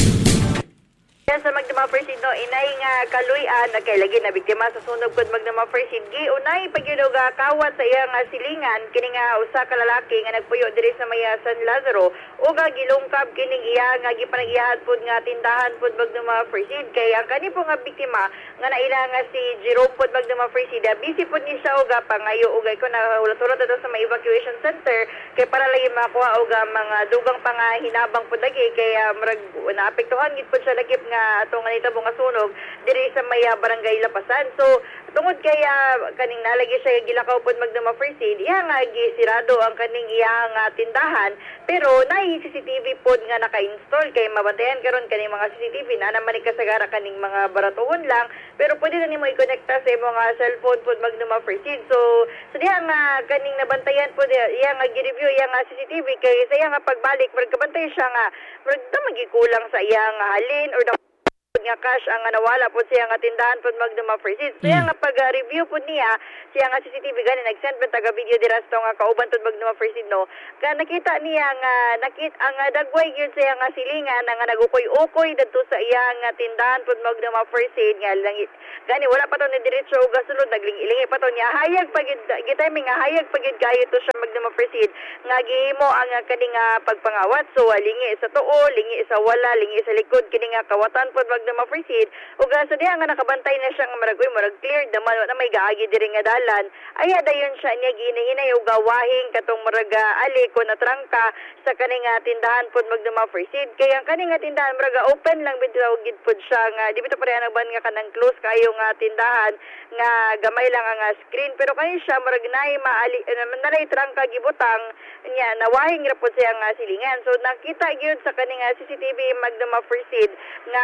Yan sa Magdama Firsid, no, inay nga kaluyan na kay lagi na biktima sa sunog kod Magdama Firsid. Gi unay pagyunog nga kawat sa iyang nga silingan kini nga usa ka lalaki nga nagpuyo diri sa may San Lazaro ug nga gilungkab kining iya nga gipanagiyahad pud nga tindahan pud Magdama Firsid. Kay ang kani po nga biktima nga naila nga si Jerome pud Magdama Firsid, busy pud ni siya og pangayo ug ko na ulat-ulat ato sa may evacuation center kay para lagi makuha og mga dugang pangahinabang pud lagi kay uh, marag naapektuhan gid pud siya lagip nga atong ganito nga sunog diri sa may uh, barangay Lapasan. So tungod kaya kaning nalagi siya gilakaw pod Magdama Firsid, iya nga gisirado ang kaning iya nga tindahan pero naay C C T V pod nga naka-install kay mabantayan karon kaning mga C C T V na naman kasagara kaning mga baratuhon lang pero pwede na nimo i-connecta sa mga cellphone pod Magdama Firsid. So so diha nga kaning nabantayan pod iya nga gi-review iya nga C C T V kay sa iya nga pagbalik mag kabantay siya nga mag magikulang sa iya nga halin or nga cash ang nawala po siya nga tindahan po Magdama Firsid. So mm. nga pag-review po niya, siya nga C C T V gani nag-send pa taga video dira sa nga kauban po Magdama Firsid, no. Ka nakita niya nga nakit ang dagway gyud siya nga silingan nga nagukoy-ukoy dadto sa iya nga tindahan po Magdama Firsid nga lang gani wala pa to ni diretso og gasulod naglingi-lingi pa to niya hayag pagid gitiming nga hayag pagid kayo to sa Magdama Firsid nga gihimo ang kaning nga pagpangawat. So lingi sa tuo, lingi sa wala, lingi sa likod kini nga kawatan po Magdama Firsid ug sa diha nga nakabantay na siya nga maragoy murag clear daman na may gaagi diri nga dalan aya dayon siya niya ginahinay ug gawahing katong murag ali ko na trangka sa kaning nga tindahan pod Magdama Firsid kay ang kaning nga tindahan murag open lang bitaw gid pod siya nga di bitaw pareha nagban nga kanang close kayo nga tindahan nga gamay lang ang screen pero kani siya murag nay maali nalay trangka gibutang nya nawahing ra pod siya nga silingan. So nakita gyud sa kaning nga C C T V Magdama Firsid nga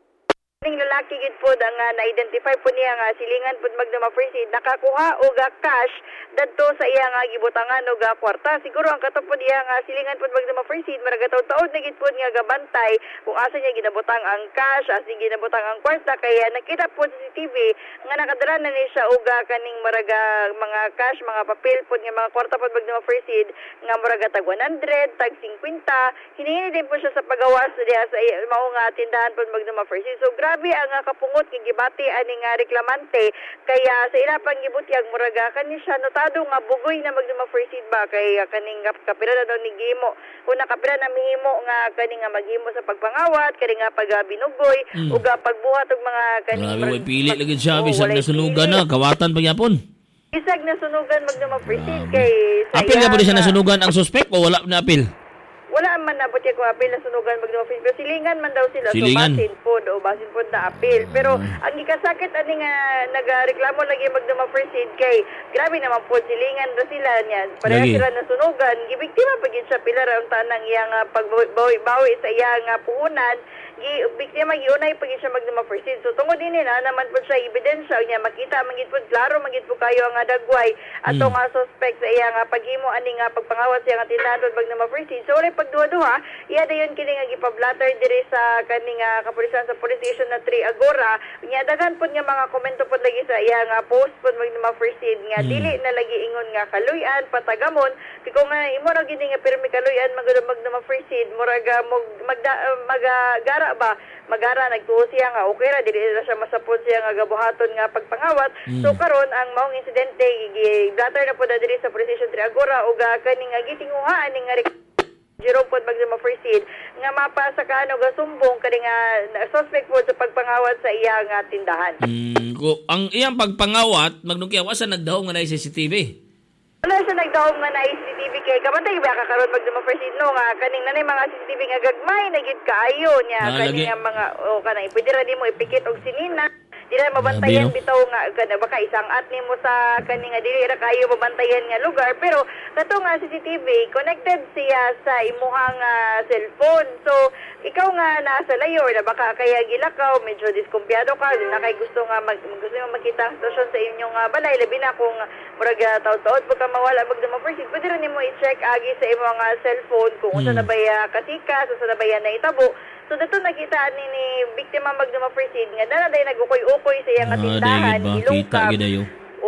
ning lalaki gid pod ang uh, na-identify po niya nga silingan pod Magdama Firsid nakakuha og cash dadto sa iya nga gibutangan og kwarta. Siguro ang katapod iya nga silingan pod Magdama Firsid maragataw-taod na gid pod nga gabantay kung asa niya ginabutang ang cash, asa ginabutang ang kwarta kaya nakita po sa C C T V nga nakadara na ni siya og kaning maraga mga cash, mga papel pod nga mga kwarta pod Magdama Firsid nga maraga tag one hundred, tag fifty. Hinihingi din po siya sa pagawas diha sa mao nga tindahan pod Magdama Firsid. So grabe ang uh, kapungot kay gibati aning uh, reklamante kaya sa ila pang gibutyag muraga kani siya notado nga bugoy na Magdama Firsid ba kay uh, kaning uh, kapira na daw ni gimo una kapira na mihimo nga kaning nga uh, maghimo sa pagpangawat kani nga pag uh, binugoy mm. ug uh, pagbuhat og mga kaning grabe way pili lagi siya bisag na sunugan na kawatan pa gyapon bisag na sunugan Magdama Firsid kay sa apil nga po siya nasunugan ang suspect o wala na apil? Wala man na po siya kung apil na sunugan Magdama Firsid. Pero silingan man daw sila. Silingan. So basin po o basin po na apil. Pero ang ikasakit ani nga nagreklamo lagi Magdama Firsid kay grabe naman po silingan daw sila niya. Pareha sila na sunugan. Gibiktima pa gid siya pila ra unta nang iyang pagbawi sa iyang puhunan. Biktima giunay pag siya Magdama Firsid. So tungod din na naman po siya ebidensya niya makita magid po klaro magid po kayo ang dagway ato nga mm. suspect sa iya nga paghimo ani nga pagpangawat sa nga tindahan Magdama Firsid. So wala pagduha-duha iya dayon kini nga gipablatter diri sa kaning nga kapulisan sa police station na three Agora nya daghan pod nga mga komento pod lagi sa iya nga post pod Magdama Firsid nga mm. dili na lagi ingon nga kaluyan patagamon kay kung uh, imo ra gid nga pirmi kaluyan Magdama Firsid murag mag magda, magagara ba magara nagtuo siya nga okay ra dili na siya masapod siya nga gabuhaton nga pagpangawat mm. so karon ang maong insidente gi-blatter na po na diri sa police station three Agora ug kaning nga gitinguhaan ning nga Jerome pod Magdama Firsid nga mapasa kaano ga sumbong kani nga suspect po sa pagpangawat sa iya nga tindahan. Mm, ko ang iyang pagpangawat magnungkiyaw asa nagdahom nga na C C T V. Wala siya nagdahom nga na C C T V kay kabantay ba ka karon Magdama Firsid no nga kaning nanay mga C C T V nga gagmay na gid kaayo niya ah, kani nga mga o kanang pwede ra nimo ipikit og sinina dili mabantayan bitaw nga kada baka isang at nimo sa kani nga dili ra kayo mabantayan nga lugar pero kato nga C C T V connected siya sa imuhang uh, cellphone. So ikaw nga nasa layo na baka kaya gilakaw medyo diskumpiyado ka na kay gusto nga mag, gusto nga makita ang sitwasyon sa inyong uh, balay labi na kung murag uh, taud-taud pagka mawala Magdama Firsid pwede rin nimo i-check agi sa imong uh, cellphone kung hmm. usa na baya kasika usa na baya na itabo. So dato nakita ni ni biktima Magdama Firsid nga dala day nagukoy-ukoy sa iyang tindahan, ah, ilungkab. O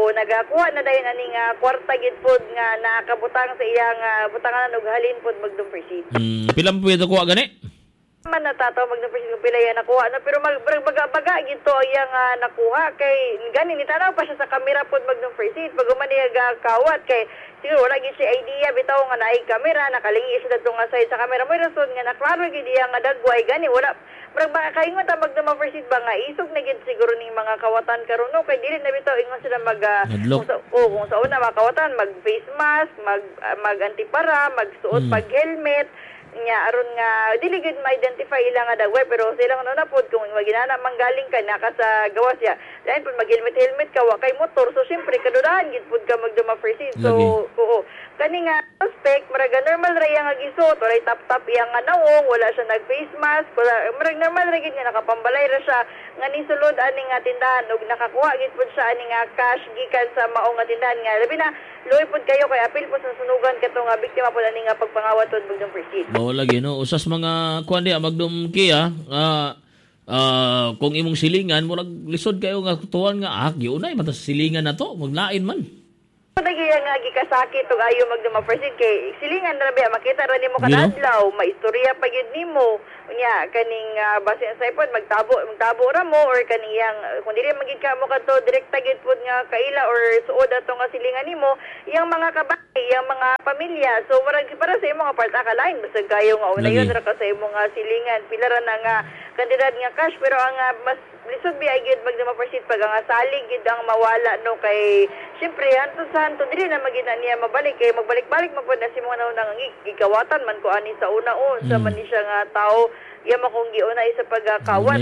o nagakuha na dayon ani nga kwarta gid pod nga nakabutang sa iyang uh, butangan og halin pod magdum proceed. Hmm, pila mo pwede kuha gani? Man natataw magdum proceed kung pila yan nakuha no pero magbaga-baga gid to iyang uh, nakuha kay gani ni tanaw pa siya sa kamera pod magdum proceed pag man niya kawat kay siguro wala gid si idea bitaw nga naay kamera nakalingi siya dadto nga side sa kamera mo rason nga naklaro gid iya nga dagway gani wala Murag ba kaingon ta magduma proceed ba nga isog na gid siguro ning mga kawatan karon no kay dili na bitaw ingon sila mag uh, kung sa oh, kung sa una mga kawatan mag face mask, mag uh, mag antipara, magsuot hmm. pag helmet nya aron nga dili gid ma-identify ila nga dagway pero sila nga na pod kung maginana manggaling ka naka sa gawas ya lain pud mag-helmet helmet ka wa kay motor so syempre kadudahan gid pud ka magduma proceed so oo kani nga suspect murag normal ra yang gisot wala tap tap yang nga nawong wala siya nag face mask wala murag normal ra gid nga nakapambalay ra siya nga ni sulod ani nga tindahan ug nakakuha gid pud siya ani nga cash gikan sa mao nga tindahan nga labi na luoy pud kayo kay apil pud sa sunugan kato nga biktima pud ani nga pagpangawat pud magdum proceed mao lagi no usas mga kuan di magdum kiya ah uh, kung imong silingan murag lisod kayo nga tuwan nga ah giunay mata silingan na to maglain man Lagi nga gikasakit ug ayo magduma proceed kay silingan ra ba makita ra nimo kada adlaw maistorya pa gyud nimo unya kaning uh, base sa ipod magtabo magtabo ra mo or kaniyang kun dili magid ka mo kadto direkta gid pud nga kaila or suod ato nga silingan nimo iyang mga kabay iyang mga pamilya so murag para sa imo nga part akalain basta kayo nga una yun ra ka sa imo nga silingan pila ra na nga kandidat nga cash pero ang uh, mas lisod bi ay gid magduma proceed pag nga salig gid ang mawala no kay syempre anto sa anto dili na magina niya mabalik kay magbalik-balik man pud na si mga nang gigawatan man ko ani sa una o sa man ni siya nga tao iya makong giuna isa pagkawat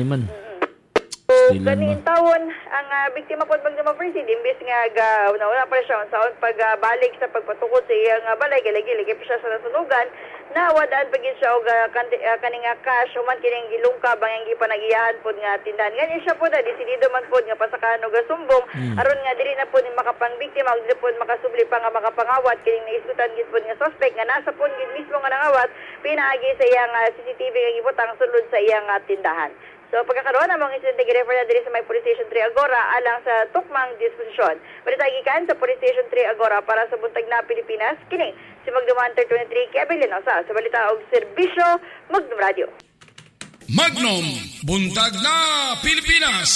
so ganin tawon ang uh, biktima pod magduma proceed imbes nga ga wala pa siya sa pagbalik sa pagpatukod sa iyang uh, balay gilig-gilig pa siya sa nasunugan na wadaan pagin siya og uh, kaning uh, cash human kining gilungka bang ang gipanagiyahan pod nga tindahan ngani siya pod na desidido man pod nga pasakahan og sumbong mm. aron nga dili na pod makapang biktima og dili pod makasubli pa nga makapangawat kining naisgutan gid pod nga suspect nga nasa pod gid mismo nga nangawat pinaagi sa iyang uh, C C T V nga gibutang sulod sa iyang uh, tindahan. So pagkakaroon namang insidente girefer na diri sa may Police Station three Agora alang sa tukmang disposisyon. Balita gikan sa Police Station three Agora para sa buntag na Pilipinas kini si Magdum Hunter twenty-three Kevin sa sa balita og serbisyo Magdum Radio. Magnum buntag na Pilipinas.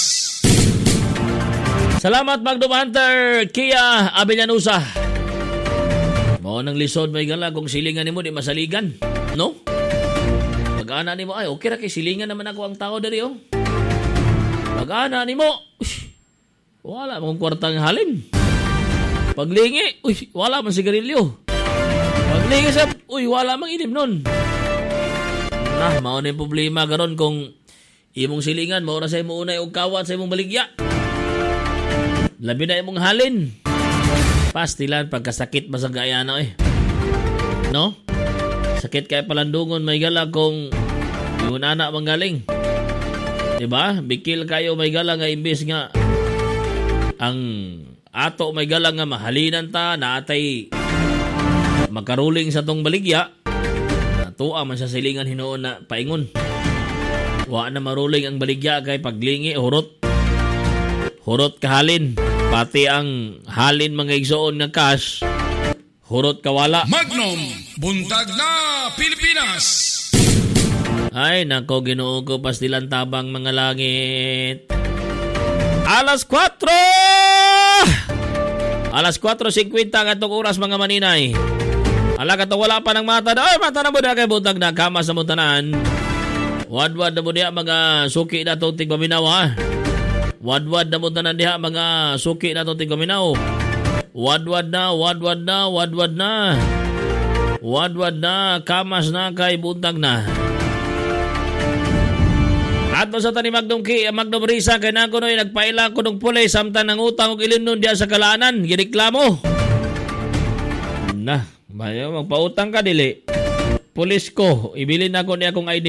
Salamat Magdum Hunter Kia Abellanusa. Mao nang lisod may gala kung silingan nimo di masaligan, no? Pag-ana nimo ay okay ra kay silingan naman ako ang tao diri oh. Pag-ana nimo, uy, wala mong kwartang halin. Paglingi, uy, wala man sigarilyo. Paglingi sa, uy, wala mang inim nun. Nah, mao na yung problema karon kung imong silingan mao ra sa imong unay og kawat sa imong baligya. Labi na imong halin. Pastilan pagkasakit masagayana eh. No? Sakit kay palandungon may gala kung yung anak manggaling. Diba? Bikil kayo may gala nga imbis nga ang ato may gala nga mahalinan ta na atay magkaruling sa tong baligya. Tuwa man sa silingan hinoon na paingon. Wa na maruling ang baligya kay paglingi hurot. Hurot kahalin. Pati ang halin mga igsoon nga cash. Hurot kawala. Magnum buntag na Pilipinas. Ay nako Ginoo ko pastilan tabang mga langit. Alas kwatro. Alas kwatro fifty ang atong oras mga maninay. Ala ka to wala pa ng mata. Ay mata na mo na kay buntag na kama sa mutanan. Wadwad na mo diha mga suki na tong tigpaminaw ha. Wadwad na mo tanan diha mga suki na tong tigpaminaw. Wadwad na, wadwad na, wadwad na. Wadwad na, kamas na kay buntag na. Ato sa tani Magdum Ki, Magdum Risa kay nako noy nagpaila ko ng pulis samtang nang utang og ilinon diya sa kalaanan, gireklamo. Na, bayo magpautang ka dili. Pulis ko, ibilin nako ni akong I D.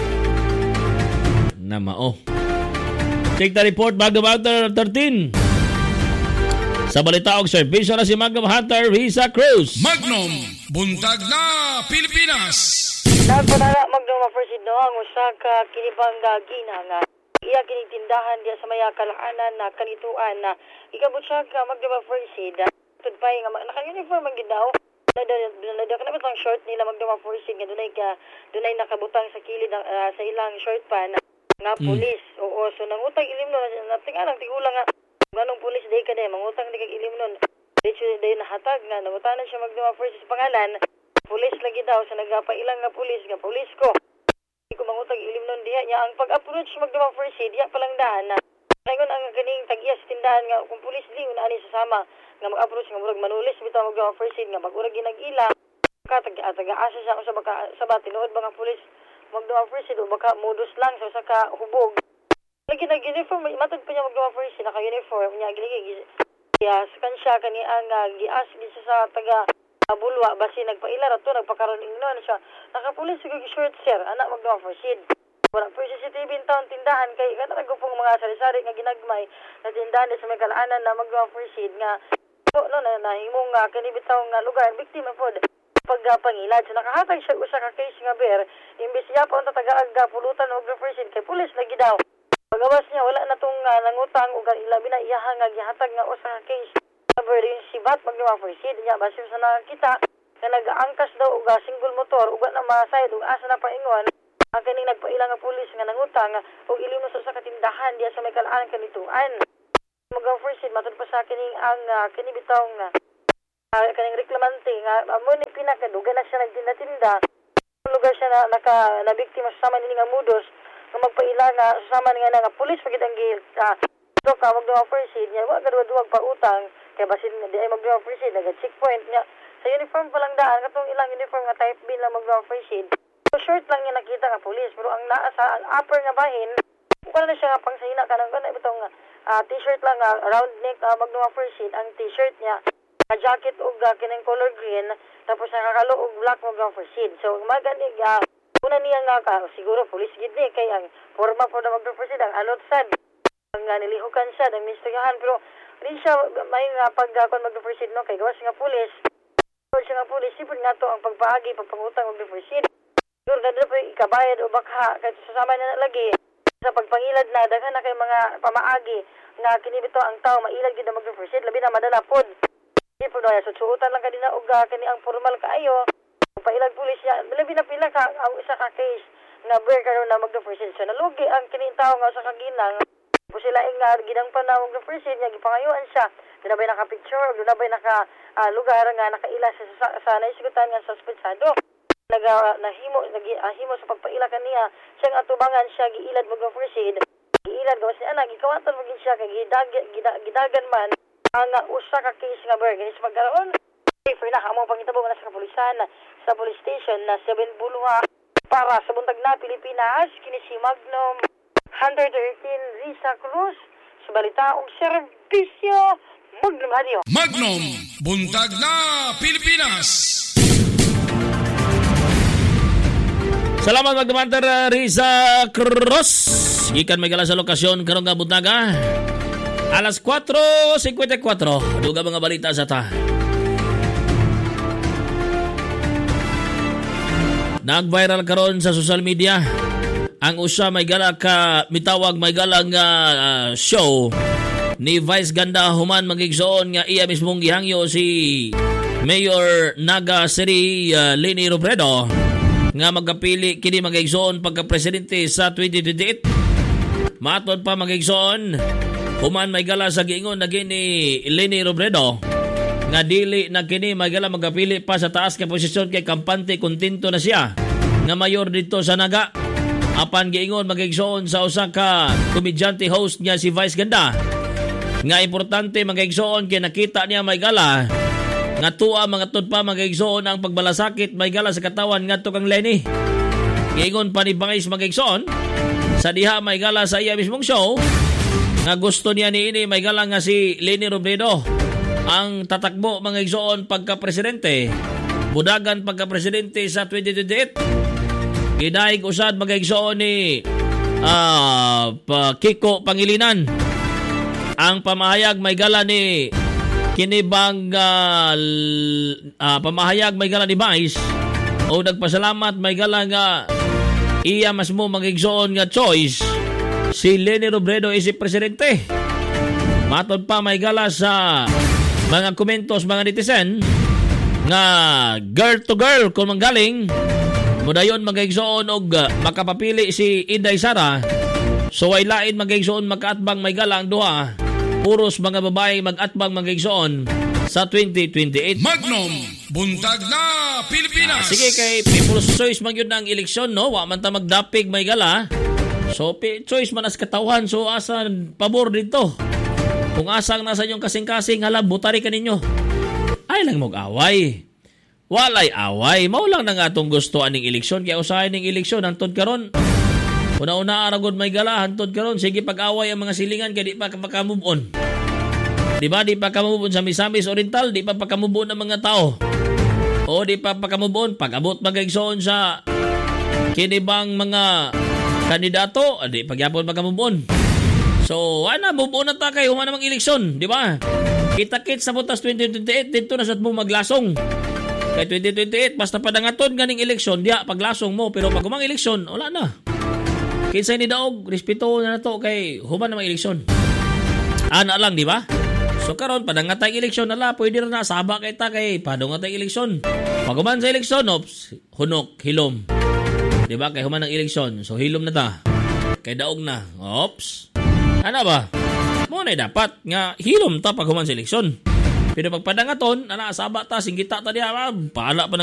Na mao. Take the report Magdum Hunter thirteen. Sa balita og serbisyo na si Magnum Hunter Risa Cruz. Magnum buntag na Pilipinas. Nagpanala Magdum proceed no ang usa ka kinibang gina nga iya kining tindahan diya sa maya kalaanan na kanituan na ikabot siya ka magdaba first aid. Tudpay nga naka-uniform ang gidaw. Nada ka na ba short nila magdaba first aid nga dunay ka dunay nakabutang sa kilid uh, sa ilang short pa na nga pulis. Mm. Oo, so nangutang ilim nun natingalang tigulang nga ganong pulis day ka day mangutang di kag ilim nun. Dito day nahatag nga nangutanan siya magdaba first aid sa pangalan. Pulis lagi daw sa nagapailang nga pulis nga pulis ko. Di ko mangutag ilim nun diha niya ang pag-approach magdaba first aid diya palang daan na ngayon ang kaning tag-iya sa tindahan nga kung pulis di una ani sasama nga mag-approach nga murag manulis bitaw magdaba first aid nga pag-urag ginag-ila ka taga-asa siya kung sa baka sa ba tinuod ba nga pulis magdaba first aid o baka modus lang sa usa ka hubog lagi nag-uniform matag pa niya magdaba first aid naka-uniform niya giligi ya sakan siya kani ang uh, gias gisa sa taga bulwa basi nagpaila ra to nagpakaron ingnon siya nakapulis siguro short sir anak magdaba first aid wala po C C T V in taon tindahan kay kada nagupong mga sari-sari nga ginagmay na tindahan sa may kalaanan na magdaba first aid nga po no na nahimong uh, kani bitaw nga lugar biktima pod pagpangilad so nakahatag siya usa ka case nga ber imbis ya pa unta tagaag pulutan og first aid kay pulis lagi daw pagawas niya wala na tong uh, nangutang ug ilabi na iyaha nga gihatag nga usa ka case cover yung sibat magdaba first aid niya basi sa nakita na nag-aangkas daw og single motor ug na masayad ug asa na paingon ang kaning nagpailang nga pulis nga nangutang og ilimos sa katindahan diya sa may kalaan kanituan magdaba first aid matud pa sa kining ang uh, kini bitaw nga uh, kaning reklamante nga amo ni pinakadugan na siya nagtinda-tinda lugar siya na naka nabiktima sa sama ni nga mudos nga magpaila nga sama nga nga pulis pagid ang guilt uh, so ka magdaba first aid niya wa gadwa-duwag pa utang kay basin di ay magdaba first aid naga checkpoint niya sa uniform pa lang daan katong ilang uniform nga type B lang magdaba first aid so short lang niya nakita nga pulis pero ang naa sa ang upper nga bahin wala na siya nga pang sahina kanang kana bitong uh, t-shirt lang uh, round neck uh, magdaba first aid ang t-shirt niya nga jacket og uh, kining color green tapos nakakalo og black magdaba first aid so magani uh, una niya nga ka siguro pulis gid ni kay ang forma po na magdaba first aid ang alot sad ang uh, nilihukan siya ng mistigahan pero rin siya may nga pagkakon uh, magdaba first aid no kay gawas nga pulis so siya nga pulis sipod nga to ang pagpaagi pagpangutang magdaba first aid siguro na po ikabayad o baka kahit sasama na lagi sa pagpangilad na daghan na kay mga pamaagi nga kinibito ang tao mailag gid na magdaba first aid labi na madala pod sipod na so suotan lang kadina og uh, kani ang formal kaayo pailag pulis niya labi na pila ka ang isa ka case nga ber karon na magdaba first aid so nalugi ang kining tao nga sa kaginang po sila ing uh, gidang pa na magdaba first aid niya gipangayuan siya dinabay naka picture dinabay naka uh, lugar nga nakaila sa sa, sa naisigutan nga suspetsado naga nahimo nagi ahimo sa pagpaila kaniya siyang atubangan siya giilad magdaba first aid giilad gawas ni ana gikawatan magin siya kay gidag gidag, gidagan man ang uh, usa ka case nga ber ginis pagkaroon for na amo pangitabo na sa kapulisan sa police station na seven Bulwa para sa buntag na Pilipinas kini si Magnum one thirteen Risa Cruz sa balitaong serbisyo Magnum Radio Magnum buntag na Pilipinas. Salamat magdamantar uh, Risa Cruz. Gikan may gala sa lokasyon karong nga buntaga. Alas four fifty-four. Duga mga balita sa ta. Nag-viral karon sa social media ang usa may gala ka mitawag may gala nga uh, show ni Vice Ganda human magigsoon nga iya mismong gihangyo si Mayor Naga City uh, Leni Robredo nga magkapili kini magigsoon pagka-presidente sa twenty twenty-eight. Matod pa magigsoon human may gala sa giingon na gini Leni Robredo nga dili na kini may gala magkapili pa sa taas ka posisyon kay kampante kontento na siya nga mayor dito sa Naga. Apan giingon magigsoon sa usa ka komedyante host niya si Vice Ganda nga importante magigsoon kay nakita niya may gala nga tuwa mga tod pa magigsoon ang pagbalasakit may gala sa katawan ngadto kang Leni. Giingon pa ni Bangis magigsoon sa diha may gala sa iya mismong show nga gusto niya niini may gala nga si Leni Robredo ang tatakbo magigsoon pagka-presidente budagan pagka-presidente sa twenty twenty-eight. Ginaig usad magigsoon ni uh, pa Kiko Pangilinan ang pamahayag may gala ni kinibang uh, uh, pamahayag may gala ni Bais o nagpasalamat may gala nga iya mas mo magigsoon nga choice si Leni Robredo isip presidente. Matod pa may gala sa mga komentos mga netizen nga girl to girl kung manggaling mudayon magigsoon og makapapili si Inday Sara. So ay lain magigsoon magkaatbang may gala ang duha. Puros mga babae mag-atbang magigsoon sa twenty twenty-eight. Magnum, buntag na Pilipinas. Sige kay people's choice man yun ang eleksyon, no? Wa man ta magdapig may gala. So pe- choice man as katawhan. So asa pabor dito. Kung asang nasa inyong kasing-kasing hala butari ka ninyo. Ay lang mag-away. Walay away. Mao lang nang atong gusto aning eleksyon kaya usahay ning eleksyon hantod karon. Una-una aragod may gala hantod karon sige pag-away ang mga silingan kay di pa maka-move on. Di ba di pa ka-move on sa Misamis Oriental, di pa pa-move on ng mga tao. O di pa pa-move on pag-abot magigsoon sa kinibang mga kandidato, di pagyapon maka-move on. So, ana move on na ta kay human namang eleksyon, di ba? Kita-kit sa butas twenty twenty-eight dito na sa mo maglasong. Kay twenty twenty-eight basta padangaton ganing eleksyon, diya paglasong mo pero pag humang eleksyon, wala na. Kinsay ni daog, respeto na nato kay human namang eleksyon. Ana lang, di ba? So karon padangatay eleksyon nala, pwede ra na saba kay ta kay padangatay eleksyon. Pag human sa eleksyon, ops, hunok, hilom. Di ba? Kay human ng eleksyon, so hilom na ta. Kay daog na, ops. Ano ba? Mo na dapat nga hilom ta pag human sa eleksyon. Pero pag padangaton, ana saba ta, singgita ta diya, paala pa